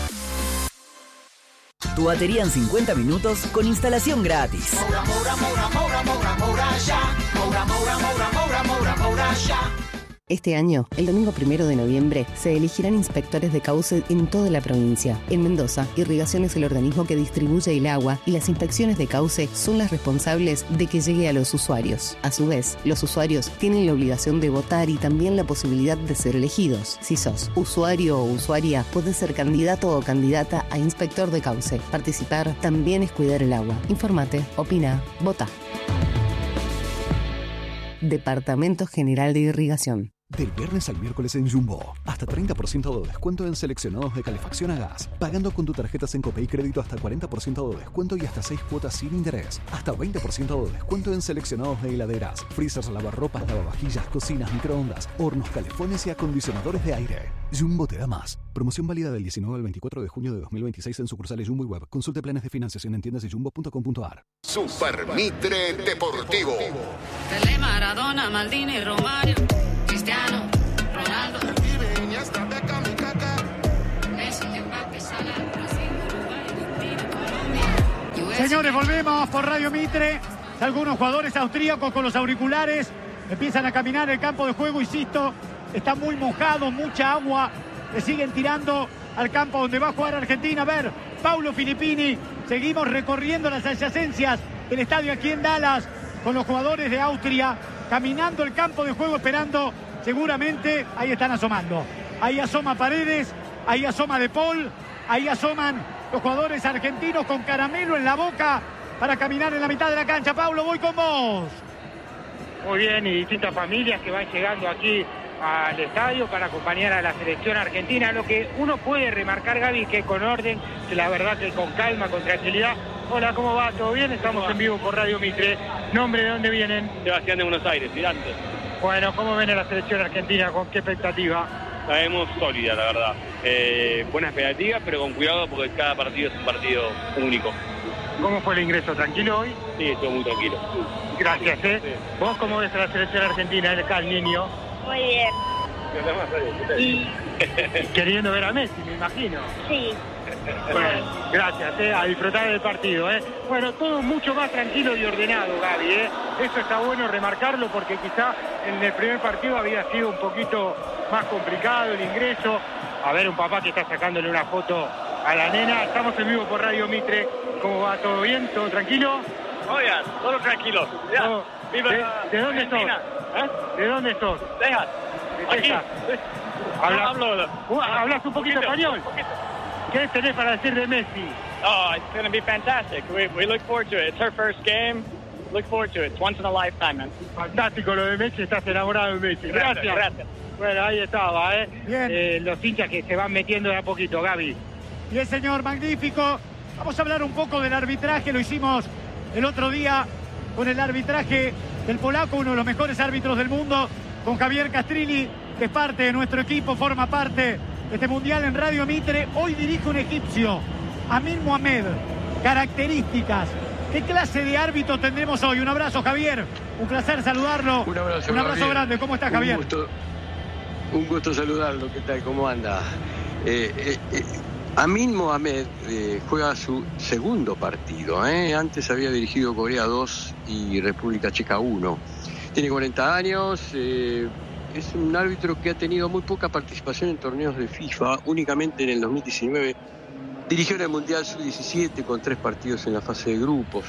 S24: Tu batería en cincuenta minutos con instalación gratis.
S25: Moura, Moura, Moura, Moura, Moura, Moura, ya. Moura, Moura, Moura, Moura, Moura, Moura, ya.
S26: Este año, el domingo primero de noviembre, se elegirán inspectores de cauce en toda la provincia. En Mendoza, Irrigación es el organismo que distribuye el agua y las inspecciones de cauce son las responsables de que llegue a los usuarios. A su vez, los usuarios tienen la obligación de votar y también la posibilidad de ser elegidos. Si sos usuario o usuaria, podés ser candidato o candidata a inspector de cauce. Participar también es cuidar el agua. Informate, opina, vota. Departamento General de Irrigación.
S3: Del viernes al miércoles en Jumbo, hasta treinta por ciento de descuento en seleccionados de calefacción a gas. Pagando con tu tarjeta Sencope y crédito hasta cuarenta por ciento de descuento y hasta seis cuotas sin interés. Hasta veinte por ciento de descuento en seleccionados de heladeras, freezers, lavarropas, lavavajillas, cocinas, microondas, hornos, calefones y acondicionadores de aire. Jumbo te da más. Promoción válida del diecinueve al veinticuatro de junio de dos mil veintiséis en sucursales Jumbo y web. Consulte planes de financiación en tiendas y jumbo punto com punto a r.
S4: Super Mitre Deportivo.
S5: Pelé, Maradona, Maldini, Romario, Cristiano, Ronaldo, Iniesta, Beckham y Kaká, Messi, Mbappé, Salah, Brasil, Uruguay, Argentina, Colombia.
S1: Señores, volvemos por Radio Mitre. Algunos jugadores austríacos con los auriculares empiezan a caminar el campo de juego, insisto, está muy mojado, mucha agua, le siguen tirando al campo donde va a jugar Argentina. A ver, Paulo Filippini, seguimos recorriendo las adyacencias del estadio aquí en Dallas con los jugadores de Austria, caminando el campo de juego, esperando seguramente, ahí están asomando, ahí asoma Paredes, ahí asoma De Paul, ahí asoman los jugadores argentinos con caramelo en la boca para caminar en la mitad de la cancha. Paulo, voy con vos.
S7: Muy bien, y distintas familias que van llegando aquí al estadio para acompañar a la selección argentina. Lo que uno puede remarcar, Gaby, que con orden, que la verdad que con calma, con tranquilidad. Hola, ¿cómo va? ¿Todo bien? Estamos en vivo por Radio Mitre. ¿Nombre de dónde vienen?
S6: Sebastián de Buenos Aires, Gigantes.
S7: Bueno, ¿cómo ven a la selección argentina? ¿Con qué expectativa?
S6: La vemos sólida, la verdad. Eh, buena expectativa, pero con cuidado porque cada partido es un partido único.
S7: ¿Cómo fue el ingreso? ¿Tranquilo hoy?
S6: Sí, estuvo muy tranquilo.
S7: Gracias, ¿eh?
S6: Sí.
S7: ¿Vos cómo ves a la selección argentina? Él acá, el niño.
S9: Muy bien.
S7: Y queriendo ver a Messi, me imagino.
S9: Sí.
S7: Bueno, gracias, ¿eh? A disfrutar del partido, ¿eh? Bueno, todo mucho más tranquilo y ordenado, Gaby, ¿eh? Eso está bueno remarcarlo porque quizá en el primer partido había sido un poquito más complicado el ingreso. A ver, un papá que está sacándole una foto a la nena. Estamos en vivo por Radio Mitre. ¿Cómo va? ¿Todo bien? ¿Todo tranquilo?
S6: Muy bien, todo tranquilo. Ya.
S7: Todo.
S6: Viva
S7: ¿De, ¿De dónde sos?
S6: ¿Eh?
S7: ¿De dónde sos?
S6: Texas.
S7: ¿De
S6: Aquí.
S7: Texas? Habla-
S6: Hablo.
S7: Uh, ¿Hablas un poquito español? ¿Qué tenés para decir de Messi?
S6: Oh, it's going to be fantastic. We, we look forward to it. It's her first game. Look forward to it. It's once in a lifetime, man.
S7: Fantástico lo de Messi, estás enamorado de Messi.
S6: Gracias,
S7: Gracias.
S6: gracias.
S7: Bueno, ahí estaba, ¿eh?
S1: Bien.
S7: Eh, los hinchas que se van metiendo de a poquito, Gaby.
S1: Bien, señor, magnífico. Vamos a hablar un poco del arbitraje. Lo hicimos el otro día con el arbitraje del polaco, uno de los mejores árbitros del mundo, con Javier Castrilli, que es parte de nuestro equipo, forma parte de este mundial en Radio Mitre. Hoy dirige un egipcio, Amin Mohamed. Características. ¿Qué clase de árbitro tendremos hoy? Un abrazo, Javier. Un placer saludarlo.
S10: Un abrazo,
S1: Un abrazo
S10: Gabriel.
S1: grande. ¿Cómo estás, Javier?
S10: Un gusto, un gusto saludarlo. ¿Qué tal? ¿Cómo anda? Eh, eh, eh, Amin Mohamed eh, juega su segundo partido. ¿eh? Antes había dirigido Corea dos y República Checa uno. Tiene cuarenta años. Eh, es un árbitro que ha tenido muy poca participación en torneos de FIFA. Únicamente en el dos mil diecinueve dirigió en el Mundial sub diecisiete con tres partidos en la fase de grupos.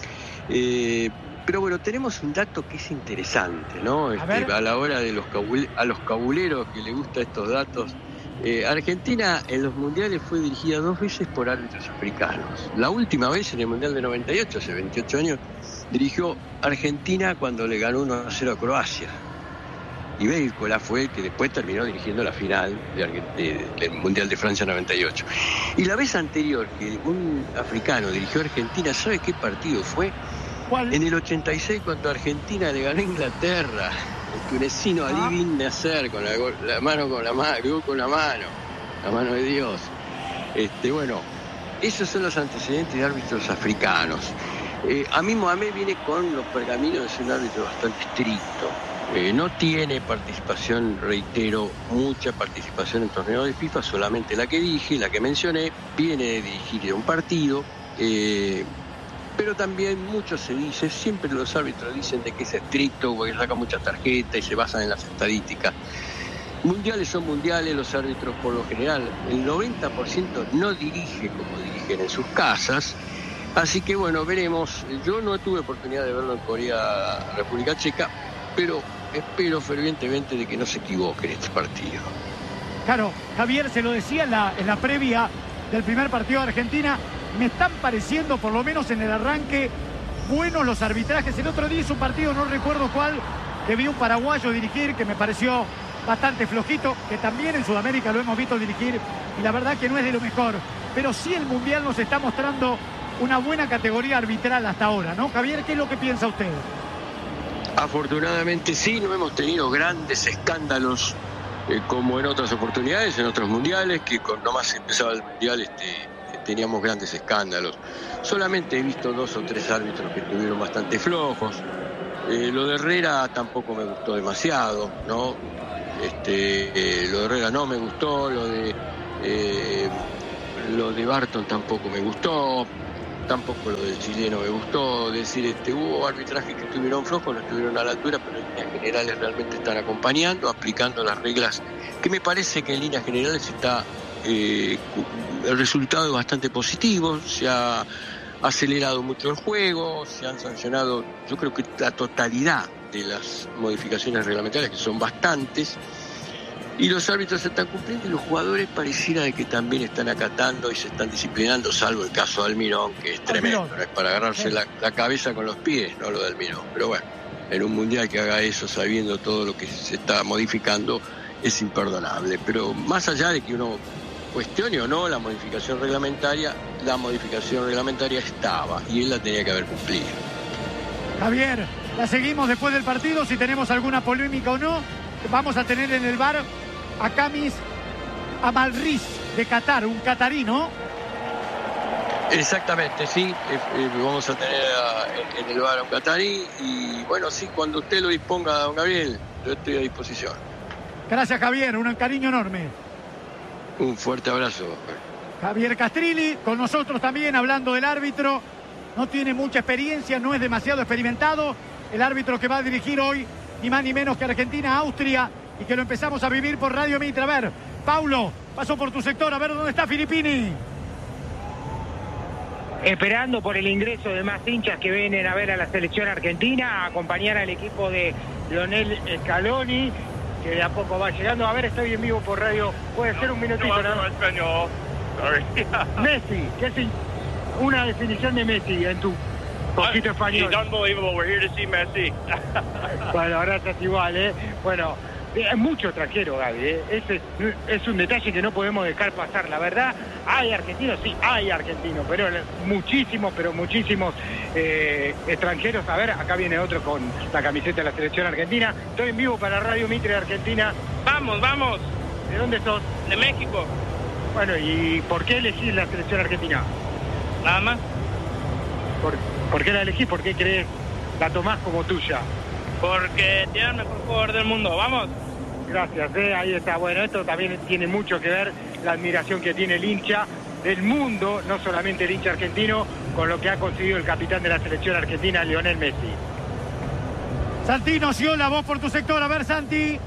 S10: Eh, pero bueno, tenemos un dato que es interesante, ¿no? Este, a, a la hora de los cabule, a los cabuleros que les gustan estos datos. Eh, Argentina en los mundiales fue dirigida dos veces por árbitros africanos. La última vez en el Mundial de noventa y ocho, hace veintiocho años, dirigió Argentina cuando le ganó uno a cero a Croacia. Y Béicola fue el que después terminó dirigiendo la final de, de, del Mundial de Francia noventa y ocho. Y la vez anterior que un africano dirigió a Argentina, ¿sabe qué partido fue?
S1: ¿Cuál?
S10: En el ochenta y seis, cuando Argentina le ganó a Inglaterra. El tunecino Ali
S1: Ah.
S10: bin Nasser, con la, la mano con la mano, con la mano, la mano de Dios. Este, bueno, esos son los antecedentes de árbitros africanos. Eh, Amin Mohamed viene con los pergaminos de ser un árbitro bastante estricto. Eh, no tiene participación, reitero, mucha participación en torneos de FIFA, solamente la que dije, la que mencioné. Viene de dirigir un partido, eh, pero también mucho se dice, siempre los árbitros dicen de que es estricto, porque saca muchas tarjetas y se basan en las estadísticas. Mundiales son mundiales, los árbitros por lo general, el noventa por ciento no dirige como dirigen en sus casas. Así que bueno, veremos. Yo no tuve oportunidad de verlo en Corea, República Checa, pero espero fervientemente de que no se equivoque en este partido.
S1: Claro, Javier se lo decía en la, en la previa del primer partido de Argentina. Me están pareciendo, por lo menos en el arranque, buenos los arbitrajes. El otro día hizo un partido, no recuerdo cuál, que vi un paraguayo dirigir, que me pareció bastante flojito, que también en Sudamérica lo hemos visto dirigir y la verdad que no es de lo mejor. Pero sí el Mundial nos está mostrando una buena categoría arbitral hasta ahora, ¿no? Javier, ¿qué es lo que piensa usted?
S10: Afortunadamente sí, no hemos tenido grandes escándalos eh, como en otras oportunidades, en otros mundiales, que con nomás empezaba el mundial este, teníamos grandes escándalos. Solamente he visto dos o tres árbitros que estuvieron bastante flojos. Eh, lo de Herrera tampoco me gustó demasiado, ¿no? Este, eh, lo de Herrera no me gustó, lo de eh, lo de Barton tampoco me gustó, tampoco lo del chileno me gustó. Decir, este, hubo arbitrajes que estuvieron flojos, no estuvieron a la altura, pero en líneas generales realmente están acompañando, aplicando las reglas, que me parece que en líneas generales está eh, el resultado es bastante positivo. Se ha acelerado mucho el juego, se han sancionado, yo creo que la totalidad de las modificaciones reglamentarias, que son bastantes, y los árbitros se están cumpliendo y los jugadores pareciera de que también están acatando y se están disciplinando, salvo el caso de Almirón, que es tremendo, ¿no? Es para agarrarse la, la cabeza con los pies, no lo de Almirón. Pero bueno, en un mundial que haga eso sabiendo todo lo que se está modificando es imperdonable. Pero más allá de que uno cuestione o no la modificación reglamentaria, la modificación reglamentaria estaba y él la tenía que haber cumplido.
S1: Javier, la seguimos después del partido, si tenemos alguna polémica o no. Vamos a tener en el bar a Kamis Amalriz de Qatar, un catarí, ¿no?
S10: Exactamente, sí, eh, eh, vamos a tener a, en el bar a un catarí y bueno, sí, cuando usted lo disponga, don Gabriel, yo estoy a disposición.
S1: Gracias, Javier, un cariño enorme.
S10: Un fuerte abrazo.
S1: Javier Castrilli, con nosotros también, hablando del árbitro. No tiene mucha experiencia, no es demasiado experimentado. El árbitro que va a dirigir hoy, ni más ni menos que Argentina-Austria, y que lo empezamos a vivir por Radio Mitre. A ver, Paulo, paso por tu sector, a ver dónde está Filippini.
S7: Esperando por el ingreso de más hinchas que vienen a ver a la selección argentina, a acompañar al equipo de Lionel Scaloni, que de a poco va llegando. A ver, estoy en vivo por radio. Puede ser un minutito, ¿no?
S9: Español. Sorry.
S7: Messi, ¿qué es una definición de Messi en tu poquito español?
S9: He's unbelievable. We're here to see Messi.
S7: Bueno, gracias igual, ¿eh? Bueno, hay mucho extranjero, Gaby, ¿eh? Ese es un detalle que no podemos dejar pasar. La verdad, hay argentinos, sí, hay argentinos, pero muchísimos, pero muchísimos eh, extranjeros. A ver, acá viene otro con la camiseta de la selección argentina. Estoy en vivo para Radio Mitre de Argentina.
S9: Vamos, vamos.
S7: ¿De dónde sos?
S9: De México.
S7: Bueno, ¿y por qué elegís la selección argentina?
S9: Nada más.
S7: ¿Por, ¿por qué la elegís? ¿Por qué crees la tomás como tuya?
S9: Porque tiene el mejor jugador del mundo. Vamos.
S7: Gracias, ¿eh? Ahí está. Bueno, esto también tiene mucho que ver la admiración que tiene el hincha del mundo, no solamente el hincha argentino, con lo que ha conseguido el capitán de la selección argentina, Lionel Messi.
S1: Santino Sciola, vos por tu sector. A ver, Santi.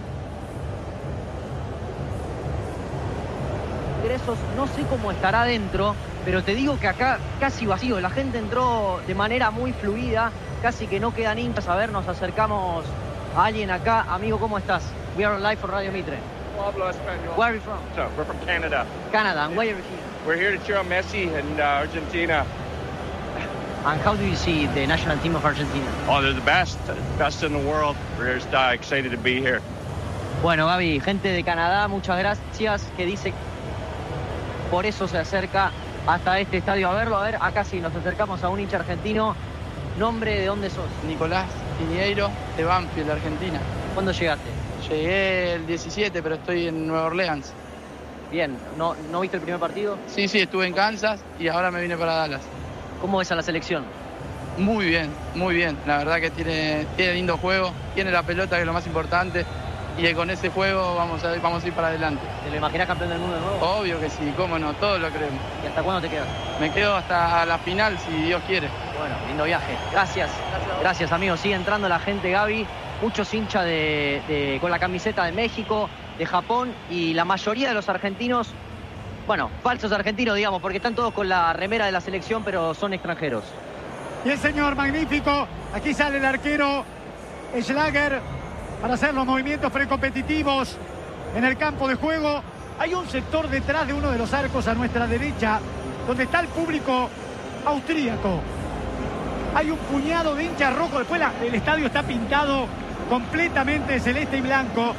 S2: Ingresos, no sé cómo estará adentro, pero te digo que acá casi vacío. La gente entró de manera muy fluida, casi que no quedan hinchas. A ver, nos acercamos a alguien acá. Amigo, ¿cómo estás? We are live for Radio Mitre.
S9: Hablo español.
S2: Where are you from?
S9: So, we're from Canada.
S2: Canada, and why are you here?
S9: We're here to cheer on Messi and uh, Argentina.
S2: And how do you see the national team of Argentina?
S9: Oh, they're the best, best in the world. We're just uh, excited to be here.
S2: Bueno, Gaby, gente de Canadá, muchas gracias, que dice por eso se acerca hasta este estadio a verlo. A ver, acá sí, nos acercamos a un hincha argentino. ¿Nombre de dónde sos?
S11: Nicolás Piñeiro, de Banfield, Argentina.
S2: ¿Cuándo llegaste?
S11: Llegué el diecisiete, pero estoy en Nueva Orleans.
S2: Bien, ¿no, ¿no viste el primer partido?
S11: Sí, sí, estuve en Kansas y ahora me vine para Dallas.
S2: ¿Cómo ves a la selección?
S11: Muy bien, muy bien. La verdad que tiene, tiene lindo juego, tiene la pelota, que es lo más importante. Y con ese juego vamos a, vamos a ir para adelante.
S2: ¿Te lo imaginás campeón del mundo de nuevo?
S11: Obvio que sí, cómo no, todos lo creemos.
S2: ¿Y hasta cuándo te quedas?
S11: Me quedo hasta la final, si Dios quiere.
S2: Bueno, lindo viaje. Gracias. Gracias, Gracias amigo. Sigue entrando la gente, Gaby. Muchos hinchas de, de, con la camiseta de México, de Japón, y la mayoría de los argentinos, bueno, falsos argentinos, digamos, porque están todos con la remera de la selección, pero son extranjeros.
S1: Y el señor magnífico, aquí sale el arquero Schlager para hacer los movimientos precompetitivos en el campo de juego. Hay un sector detrás de uno de los arcos a nuestra derecha, donde está el público austríaco. Hay un puñado de hinchas rojos. Después la, el estadio está pintado completamente de celeste y blanco.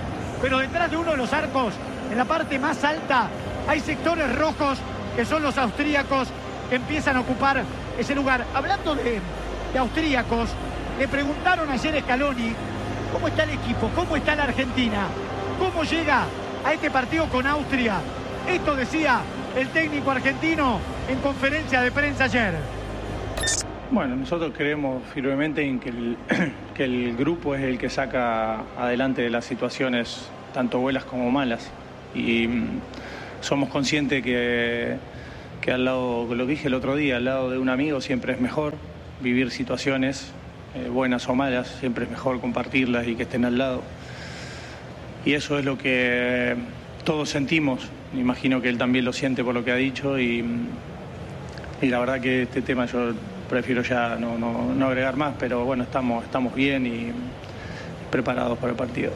S1: pero detrás de uno de los arcos, en la parte más alta, hay sectores rojos que son los austríacos que empiezan a ocupar ese lugar. Hablando de, de austríacos, le preguntaron ayer a Scaloni cómo está el equipo, cómo está la Argentina, cómo llega a este partido con Austria. Esto decía el técnico argentino en conferencia de prensa ayer.
S8: Bueno, nosotros creemos firmemente en que el, que el grupo es el que saca adelante las situaciones, tanto buenas como malas. Y mm, somos conscientes que, que al lado, lo que dije el otro día, al lado de un amigo siempre es mejor vivir situaciones eh, buenas o malas, siempre es mejor compartirlas y que estén al lado. Y eso es lo que todos sentimos. Me imagino que él también lo siente por lo que ha dicho y, y la verdad que este tema yo prefiero ya no, no, no agregar más, pero bueno, estamos, estamos bien y preparados para el partido.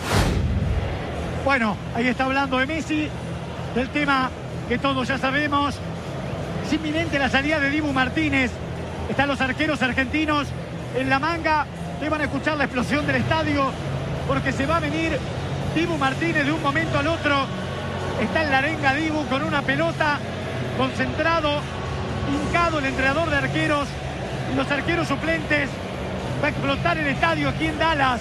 S1: Bueno, ahí está hablando de Messi, del tema que todos ya sabemos. Es inminente la salida de Dibu Martínez. Están los arqueros argentinos en la manga. Que van a escuchar la explosión del estadio porque se va a venir Dibu Martínez de un momento al otro. Está en la arenga Dibu con una pelota, concentrado, hincado el entrenador de arqueros y los arqueros suplentes. Va a explotar el estadio aquí en Dallas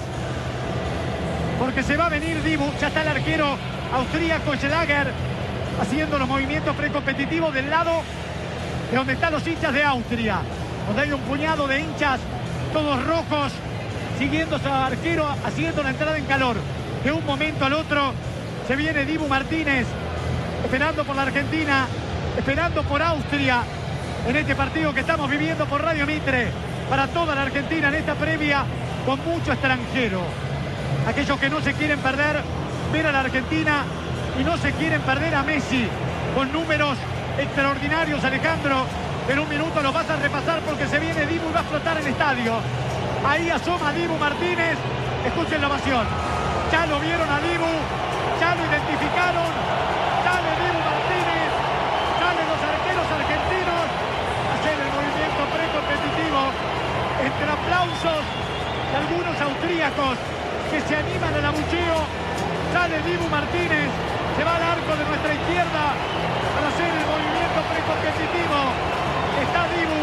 S1: porque se va a venir Dibu. Ya está el arquero austríaco Schlager haciendo los movimientos precompetitivos del lado de donde están los hinchas de Austria, donde hay un puñado de hinchas todos rojos siguiendo a su arquero, haciendo la entrada en calor. De un momento al otro se viene Dibu Martínez esperando por la Argentina, esperando por Austria en este partido que estamos viviendo por Radio Mitre para toda la Argentina en esta previa con mucho extranjero. Aquellos que no se quieren perder ver a la Argentina y no se quieren perder a Messi con números extraordinarios, Alejandro. En un minuto los vas a repasar porque se viene Dibu y va a explotar el estadio. Ahí asoma Dibu Martínez. Escuchen la ovación. Ya lo vieron a Dibu, ya lo identificaron. Sale Dibu Martínez, salen los arqueros argentinos a hacer el movimiento precompetitivo entre aplausos de algunos austríacos que se animan al abucheo. Sale Dibu Martínez, se va al arco de nuestra izquierda para hacer el movimiento precompetitivo. Está Dibu.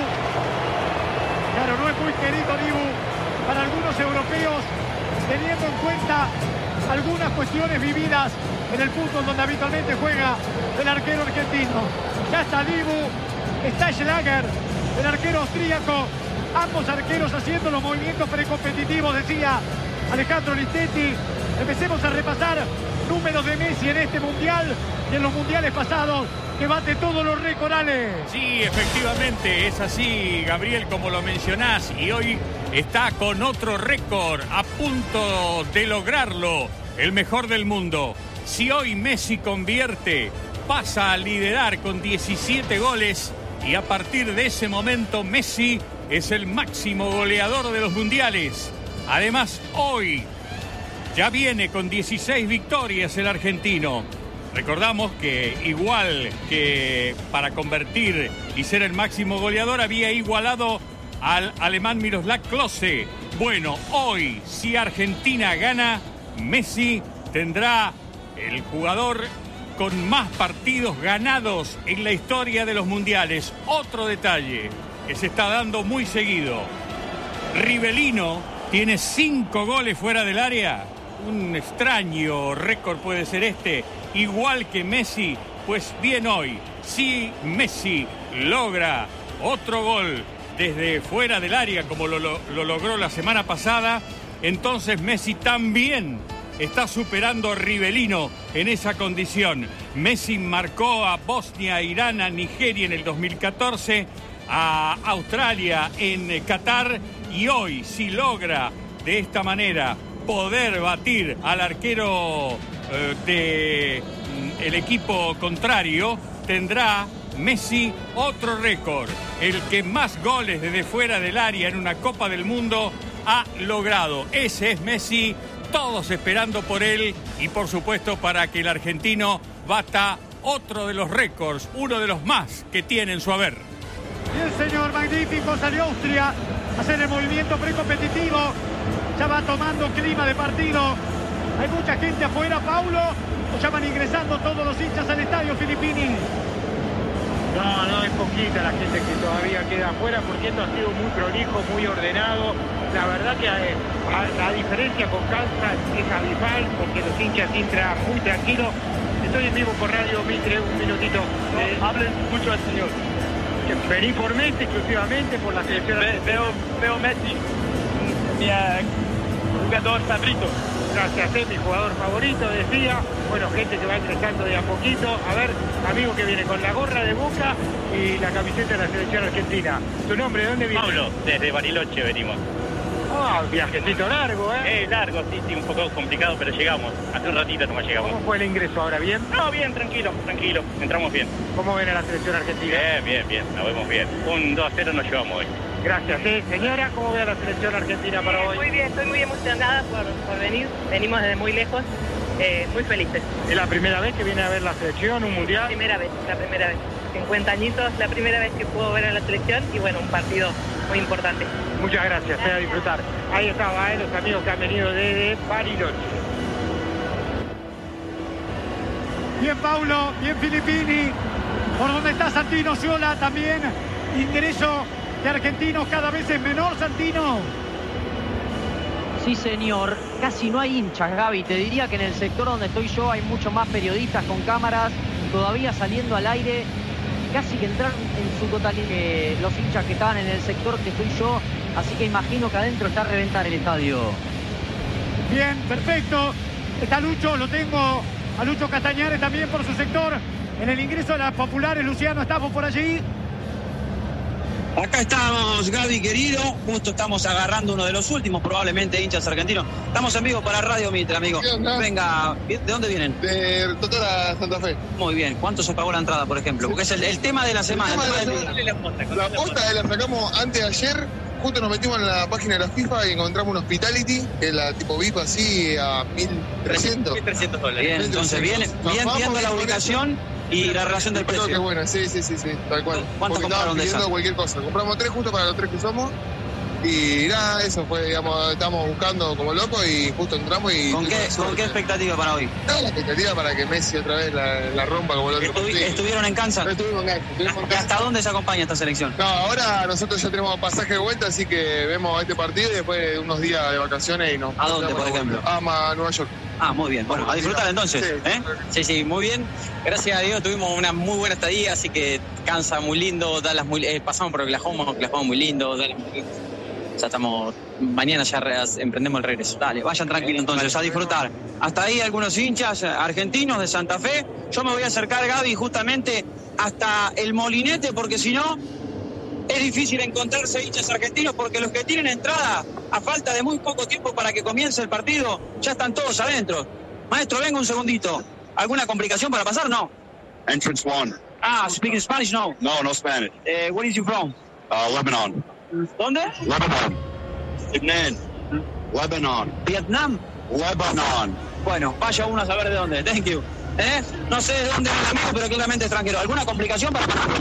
S1: Claro, no es muy querido Dibu para algunos europeos, teniendo en cuenta algunas cuestiones vividas en el fútbol donde habitualmente juega el arquero argentino. Ya está Dibu, está Schlager, el arquero austríaco. Ambos arqueros haciendo los movimientos precompetitivos, decía Alejandro Listetti. Empecemos a repasar números de Messi en este mundial y en los mundiales pasados, que bate todos los récords.
S12: Sí, efectivamente, es así, Gabriel, como lo mencionás, y hoy está con otro récord, a punto de lograrlo, el mejor del mundo. Si hoy Messi convierte, pasa a liderar con diecisiete goles, y a partir de ese momento Messi es el máximo goleador de los mundiales. Además, hoy ya viene con dieciséis victorias el argentino. Recordamos que igual que para convertir y ser el máximo goleador había igualado al alemán Miroslav Klose. Bueno, hoy si Argentina gana, Messi tendrá el jugador con más partidos ganados en la historia de los mundiales. Otro detalle que se está dando muy seguido. Rivellino tiene cinco goles fuera del área. Un extraño récord puede ser este, igual que Messi. Pues bien, hoy, si Messi logra otro gol desde fuera del área, como lo, lo, lo logró la semana pasada, entonces Messi también está superando a Rivellino en esa condición. Messi marcó a Bosnia, Irán, a Nigeria en el dos mil catorce, a Australia en Qatar, y hoy, si logra de esta manera poder batir al arquero eh, de mm, el equipo contrario, tendrá Messi otro récord, el que más goles desde fuera del área en una Copa del Mundo ha logrado. Ese es Messi, todos esperando por él y por supuesto para que el argentino bata otro de los récords, uno de los más que tiene en su haber.
S1: Y el señor magnífico salió Austria a hacer el movimiento precompetitivo. Ya va tomando clima de partido Hay mucha gente afuera, Paulo. O ya van ingresando todos los hinchas al estadio, Filippini.
S7: No, no, es poquita la gente que todavía queda afuera, porque esto ha sido muy prolijo, muy ordenado. La verdad que eh, a, a diferencia con Kansas es abismal, porque los hinchas entran muy tranquilos. Estoy en vivo por Radio Mitre, un minutito.
S9: No,
S7: eh,
S9: hablen mucho al señor.
S7: Vení por Messi exclusivamente, por la selección.
S9: Ve, veo, veo Messi, mi uh, jugador favorito.
S7: Gracias, es mi jugador favorito, decía. Bueno, gente que va ingresando de a poquito. A ver, amigo que viene con la gorra de Boca y la camiseta de la selección argentina. ¿Tu nombre? ¿De dónde viene?
S9: Pablo, desde Bariloche venimos.
S7: Ah, viajecito largo, ¿eh?
S9: Eh, largo, sí, sí, un poco complicado, pero llegamos. Hace un ratito nomás llegamos.
S7: ¿Cómo fue el ingreso ahora? ¿Bien?
S9: No, bien, tranquilo, tranquilo. Entramos bien.
S7: ¿Cómo ven a la selección argentina?
S9: Bien, bien, bien, la vemos bien. Un dos a cero nos llevamos hoy.
S7: Gracias, ¿eh? Señora, ¿cómo ve a la selección argentina para
S14: bien,
S7: hoy?
S14: Muy bien, estoy muy emocionada por, por venir. Venimos desde muy lejos, eh, muy felices.
S7: ¿Es la primera vez que viene a ver la selección, un mundial?
S14: La primera vez, la primera vez. cincuenta añitos, la primera vez que puedo ver a la selección y bueno, un partido muy importante.
S7: Muchas gracias, gracias. A disfrutar. Ahí estaba, ¿eh? Los amigos que han venido desde Bariloche.
S1: Bien, Paulo, bien, Filippini. Por donde está Santino Sciola también. Ingreso de argentinos cada vez es menor, Santino.
S2: Sí, señor. Casi no hay hinchas, Gaby. Te diría que en el sector donde estoy yo hay mucho más periodistas con cámaras todavía saliendo al aire. Casi que entraron en su totalidad eh, los hinchas que estaban en el sector que estoy yo. Así que imagino que adentro está a reventar el estadio.
S1: Bien, perfecto. Está Lucho, lo tengo a Lucho Castañares también por su sector. En el ingreso de las populares, Luciano, estamos por allí.
S15: Acá estamos, Gaby querido, justo estamos agarrando uno de los últimos, probablemente hinchas argentinos. Estamos en vivo para Radio Mitre, amigo. Venga, ¿de dónde vienen?
S21: De Totora Santa Fe.
S15: Muy bien, ¿cuánto se pagó la entrada, por ejemplo? Porque es el, el tema de la semana.
S21: El tema
S15: el
S21: de
S15: tema
S21: la,
S15: del...
S21: semana. La posta la sacamos antes de ayer, justo nos metimos en la página de la FIFA y encontramos un hospitality, que es la tipo V I P así a mil trescientos.
S15: mil trescientos dólares. Bien, entonces bien, bien viendo la ubicación y la relación del precio.
S21: Creo que es buena, sí, sí, sí, sí, tal cual.
S15: ¿Cuánto compraron de esa?
S21: Cualquier cosa. Compramos tres justo para los tres que somos. Y nada, eso fue, digamos, estamos buscando como locos y justo entramos y...
S15: ¿Con qué, ¿con qué expectativa para hoy?
S21: No, la expectativa para que Messi otra vez la, la rompa como lo otro.
S15: Estuvi, ¿Estuvieron en Kansas?
S21: Estuvimos en Kansas. Estuvimos en Kansas.
S15: ¿Hasta dónde se acompaña esta selección?
S21: No, ahora nosotros ya tenemos pasaje de vuelta, así que vemos este partido y después de unos días de vacaciones y nos...
S15: ¿A dónde, por ejemplo?
S21: A Nueva York.
S15: Ah, muy bien. Bueno, a disfrutar entonces.
S21: Sí,
S15: ¿eh? sí, sí, muy bien. Gracias a Dios tuvimos una muy buena estadía, así que Kansas muy lindo, Dallas muy eh, pasamos por Oklahoma, Oklahoma muy lindo, Dallas muy lindo. Ya estamos, mañana ya re, emprendemos el regreso. Dale, vayan tranquilos entonces, a disfrutar. Hasta ahí algunos hinchas argentinos de Santa Fe. Yo me voy a acercar, Gaby, justamente hasta el molinete, porque si no, es difícil encontrarse hinchas argentinos, porque los que tienen entrada, a falta de muy poco tiempo para que comience el partido, ya están todos adentro. Maestro, venga un segundito. ¿Alguna complicación para pasar? No.
S16: Entrance one.
S15: Ah, speaking Spanish? No.
S16: No, no Spanish.
S15: Uh, where is you from?
S16: Uh, Lebanon.
S15: ¿Dónde?
S16: Lebanon. Lebanon. Lebanon.
S15: ¿Vietnam?
S16: Lebanon.
S15: Bueno, vaya uno a saber de dónde. Thank you. ¿Eh? No sé de dónde es el amigo, pero claramente extranjero. ¿Alguna complicación para pasar?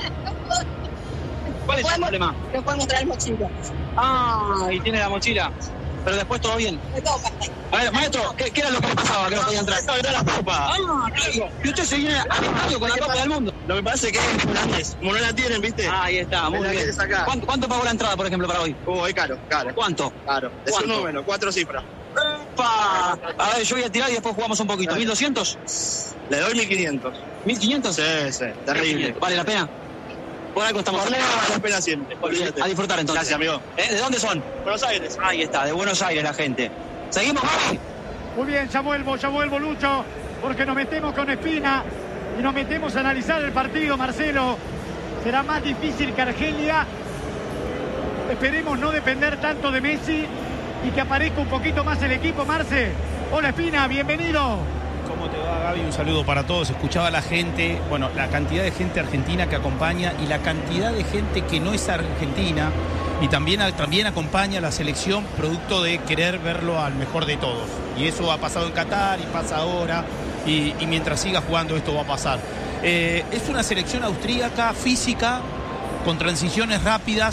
S15: ¿Cuál es el problema?
S17: No podemos traer mochila.
S15: Ah, y tiene la mochila. Pero después todo bien. A ver, maestro, ¿qué, qué era lo que le pasaba que no podía entrar?
S16: No, era la copa.
S15: Ah, claro. Y usted se viene al estadio con la Copa del Mundo.
S16: Lo que pasa es que es holandés. Como no la tienen, ¿viste?
S15: Ah, ahí está, muy bien. ¿Cuánto, ¿Cuánto pagó la entrada, por ejemplo, para hoy?
S16: Oh, es caro, caro.
S15: ¿Cuánto?
S16: Caro. Es
S15: ¿Cuánto?
S16: un número, cuatro cifras.
S15: ¡Epa! A ver, yo voy a tirar y después jugamos un poquito. ¿mil doscientos?
S16: Le doy mil quinientos.
S15: ¿mil quinientos?
S16: Sí, sí, terrible.
S15: ¿Vale la pena? Por algo estamos...
S16: Por lejos vale la pena siempre. Olvídate.
S15: A disfrutar entonces.
S16: Gracias, amigo.
S15: ¿Eh? ¿De dónde son?
S16: Buenos Aires.
S15: Ahí está, de Buenos Aires la gente. ¿Seguimos, Gaby?
S1: Muy bien, ya vuelvo, ya vuelvo, Lucho, porque nos metemos con Espina y nos metemos a analizar el partido, Marcelo. Será más difícil que Argelia. Esperemos no depender tanto de Messi y que aparezca un poquito más el equipo, Marce. Hola, Espina, bienvenido.
S18: ¿Cómo te va, Gaby? Un saludo para todos. Escuchaba a la gente, bueno, la cantidad de gente argentina que acompaña y la cantidad de gente que no es argentina y también, también acompaña a la selección producto de querer verlo al mejor de todos. Y eso ha pasado en Qatar y pasa ahora y, y mientras siga jugando esto va a pasar. Eh, es una selección austríaca, física, con transiciones rápidas,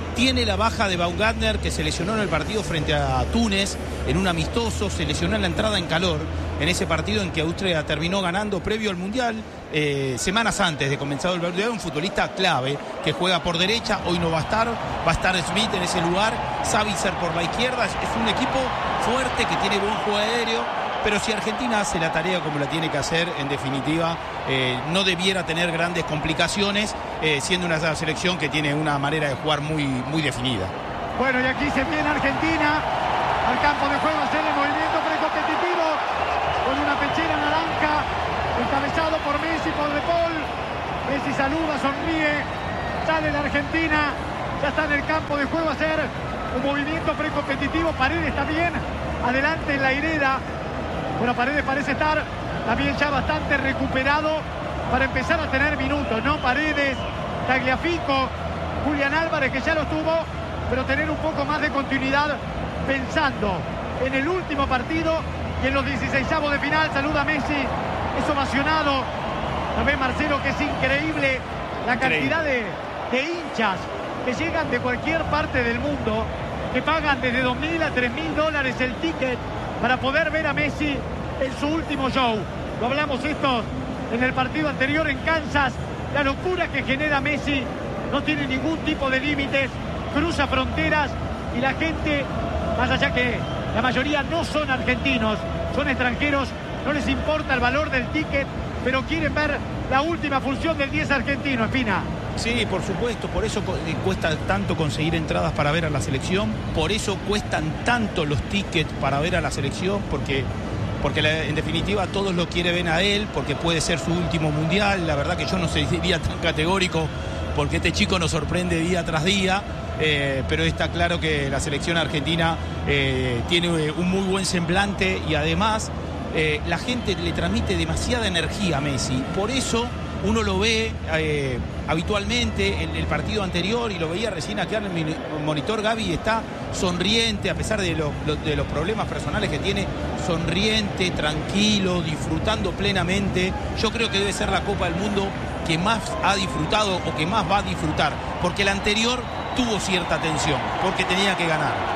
S18: Tiene la baja de Baumgartner, que se lesionó en el partido frente a Túnez, en un amistoso, se lesionó en la entrada en calor, en ese partido en que Austria terminó ganando previo al Mundial, eh, semanas antes de comenzar el Mundial, un futbolista clave, que juega por derecha, hoy no va a estar, va a estar Smith en ese lugar, Savitzer por la izquierda, es, es un equipo fuerte que tiene buen juego aéreo, pero si Argentina hace la tarea como la tiene que hacer, en definitiva, eh, no debiera tener grandes complicaciones, eh, siendo una selección que tiene una manera de jugar muy, muy definida.
S1: Bueno, y aquí se viene Argentina al campo de juego a hacer el movimiento precompetitivo con una pechera naranja, encabezado por Messi, por De Paul. Messi saluda, sonríe, sale la Argentina, ya está en el campo de juego a hacer un movimiento precompetitivo. Paredes está bien, adelante en la hilera. Bueno, Paredes parece estar también ya bastante recuperado para empezar a tener minutos, ¿no? Paredes, Tagliafico, Julián Álvarez, que ya lo tuvo, pero tener un poco más de continuidad pensando en el último partido y en los dieciseisavos de final. Saluda a Messi, es ovacionado. Lo ve Marcelo, que es increíble la cantidad de, de hinchas que llegan de cualquier parte del mundo, que pagan desde dos mil a tres mil dólares el ticket para poder ver a Messi en su último show. Lo hablamos esto en el partido anterior en Kansas. La locura que genera Messi no tiene ningún tipo de límites, cruza fronteras y la gente, más allá que la mayoría no son argentinos, son extranjeros, no les importa el valor del ticket, pero quieren ver la última función del diez argentino. Espina.
S18: Sí, por supuesto, por eso cuesta tanto conseguir entradas para ver a la selección, por eso cuestan tanto los tickets para ver a la selección, porque, porque la, en definitiva todos lo quieren ver a él, porque puede ser su último mundial. La verdad que yo no sería tan categórico, porque este chico nos sorprende día tras día, eh, pero está claro que la selección argentina eh, tiene un muy buen semblante y además eh, la gente le transmite demasiada energía a Messi, por eso uno lo ve eh, habitualmente en el partido anterior, y lo veía recién acá en el monitor. Gaby está sonriente a pesar de, lo, lo, de los problemas personales que tiene, sonriente, tranquilo, disfrutando plenamente. Yo creo que debe ser la Copa del Mundo que más ha disfrutado o que más va a disfrutar, porque la anterior tuvo cierta tensión, porque tenía que ganar.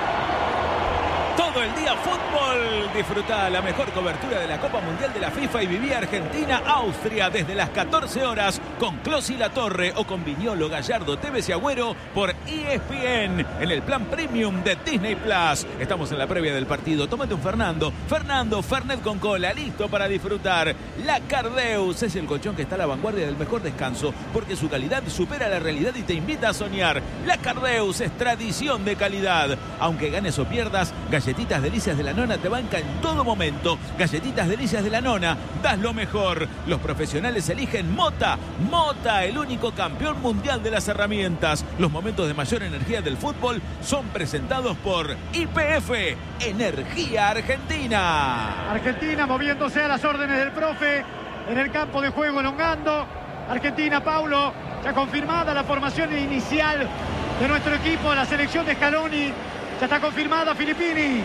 S13: Todo el día fútbol. Disfruta la mejor cobertura de la Copa Mundial de la FIFA y viví Argentina-Austria desde las catorce horas con Clos y La Torre o con Viñolo, Gallardo, Tevez y Agüero por E S P N en el plan premium de Disney Plus. Estamos en la previa del partido. Tómate un Fernando. Fernando, Fernet con cola, listo para disfrutar. La Cardeus es el colchón que está a la vanguardia del mejor descanso porque su calidad supera la realidad y te invita a soñar. La Cardeus es tradición de calidad. Aunque ganes o pierdas, Galletitas Delicias de la Nona te banca en todo momento. Galletitas Delicias de la Nona, das lo mejor. Los profesionales eligen Mota. Mota, el único campeón mundial de las herramientas. Los momentos de mayor energía del fútbol son presentados por Y P F, Energía Argentina.
S1: Argentina moviéndose a las órdenes del profe en el campo de juego, elongando. Argentina, Paulo, ya confirmada la formación inicial de nuestro equipo, la selección de Scaloni. Ya está confirmada, Filippini.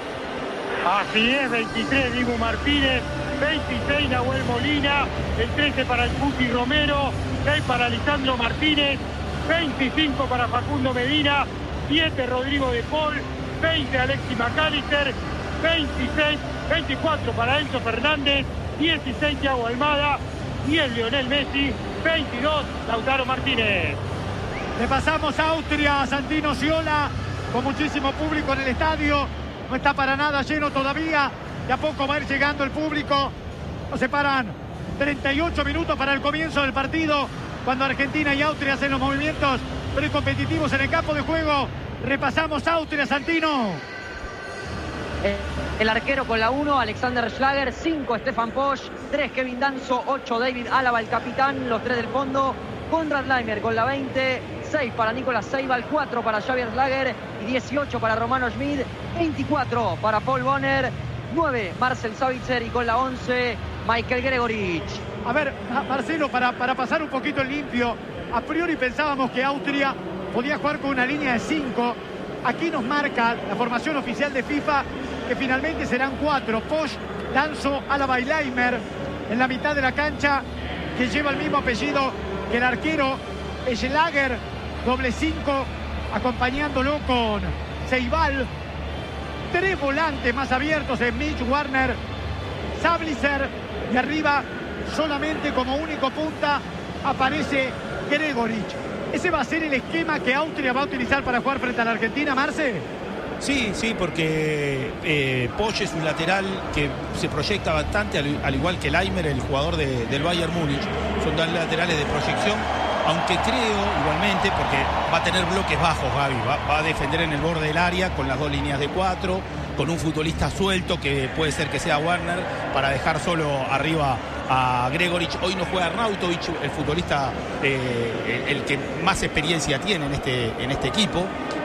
S7: Así es, veintitrés Dibu Martínez, veintiséis Nahuel Molina, el trece para el Cuti Romero, seis para Lisandro Martínez, veinticinco para Facundo Medina, siete Rodrigo De Paul, veinte Alexis McAllister, veintiséis, veinticuatro para Enzo Fernández, dieciséis Thiago Almada, diez Lionel Messi, veintidós Lautaro Martínez.
S1: Le pasamos a Austria, Santino Sciola, con muchísimo público en el estadio. No está para nada lleno todavía. De a poco va a ir llegando el público. Nos separan treinta y ocho minutos para el comienzo del partido, cuando Argentina y Austria hacen los movimientos precompetitivos en el campo de juego. Repasamos Austria, Santino.
S2: Eh, el arquero con la uno, Alexander Schlager. cinco, Stefan Posch. tres, Kevin Danso. ocho, David Álava, el capitán. Los tres del fondo. Konrad Laimer con la veinte. seis para Nicolás Seibal, cuatro para Javier Schlager y dieciocho para Romano Schmid, veinticuatro para Paul Bonner, nueve Marcel Savitzer y con la once Michael Gregorich.
S1: A ver, Marcelo, para, para pasar un poquito en limpio, a priori pensábamos que Austria podía jugar con una línea de cinco. Aquí nos marca la formación oficial de FIFA que finalmente serán cuatro. Posch, Danso, Álava y Laimer en la mitad de la cancha, que lleva el mismo apellido que el arquero Schlager. Doble cinco acompañándolo con Ceibal. Tres volantes más abiertos en Mitch, Warner, Sabitzer, y arriba solamente como único punta aparece Gregorich. ¿Ese va a ser el esquema que Austria va a utilizar para jugar frente a la Argentina, Marce?
S18: Sí, sí, porque eh, Poche es un lateral que se proyecta bastante, al, al igual que Laimer, el jugador de, del Bayern Múnich. Son dos laterales de proyección, aunque creo igualmente, porque va a tener bloques bajos, Gaby, va, va a defender en el borde del área con las dos líneas de cuatro, con un futbolista suelto que puede ser que sea Warner, para dejar solo arriba a Gregorich. Hoy no juega Arnautovic, el futbolista eh, el, el que más experiencia tiene en este, en este equipo.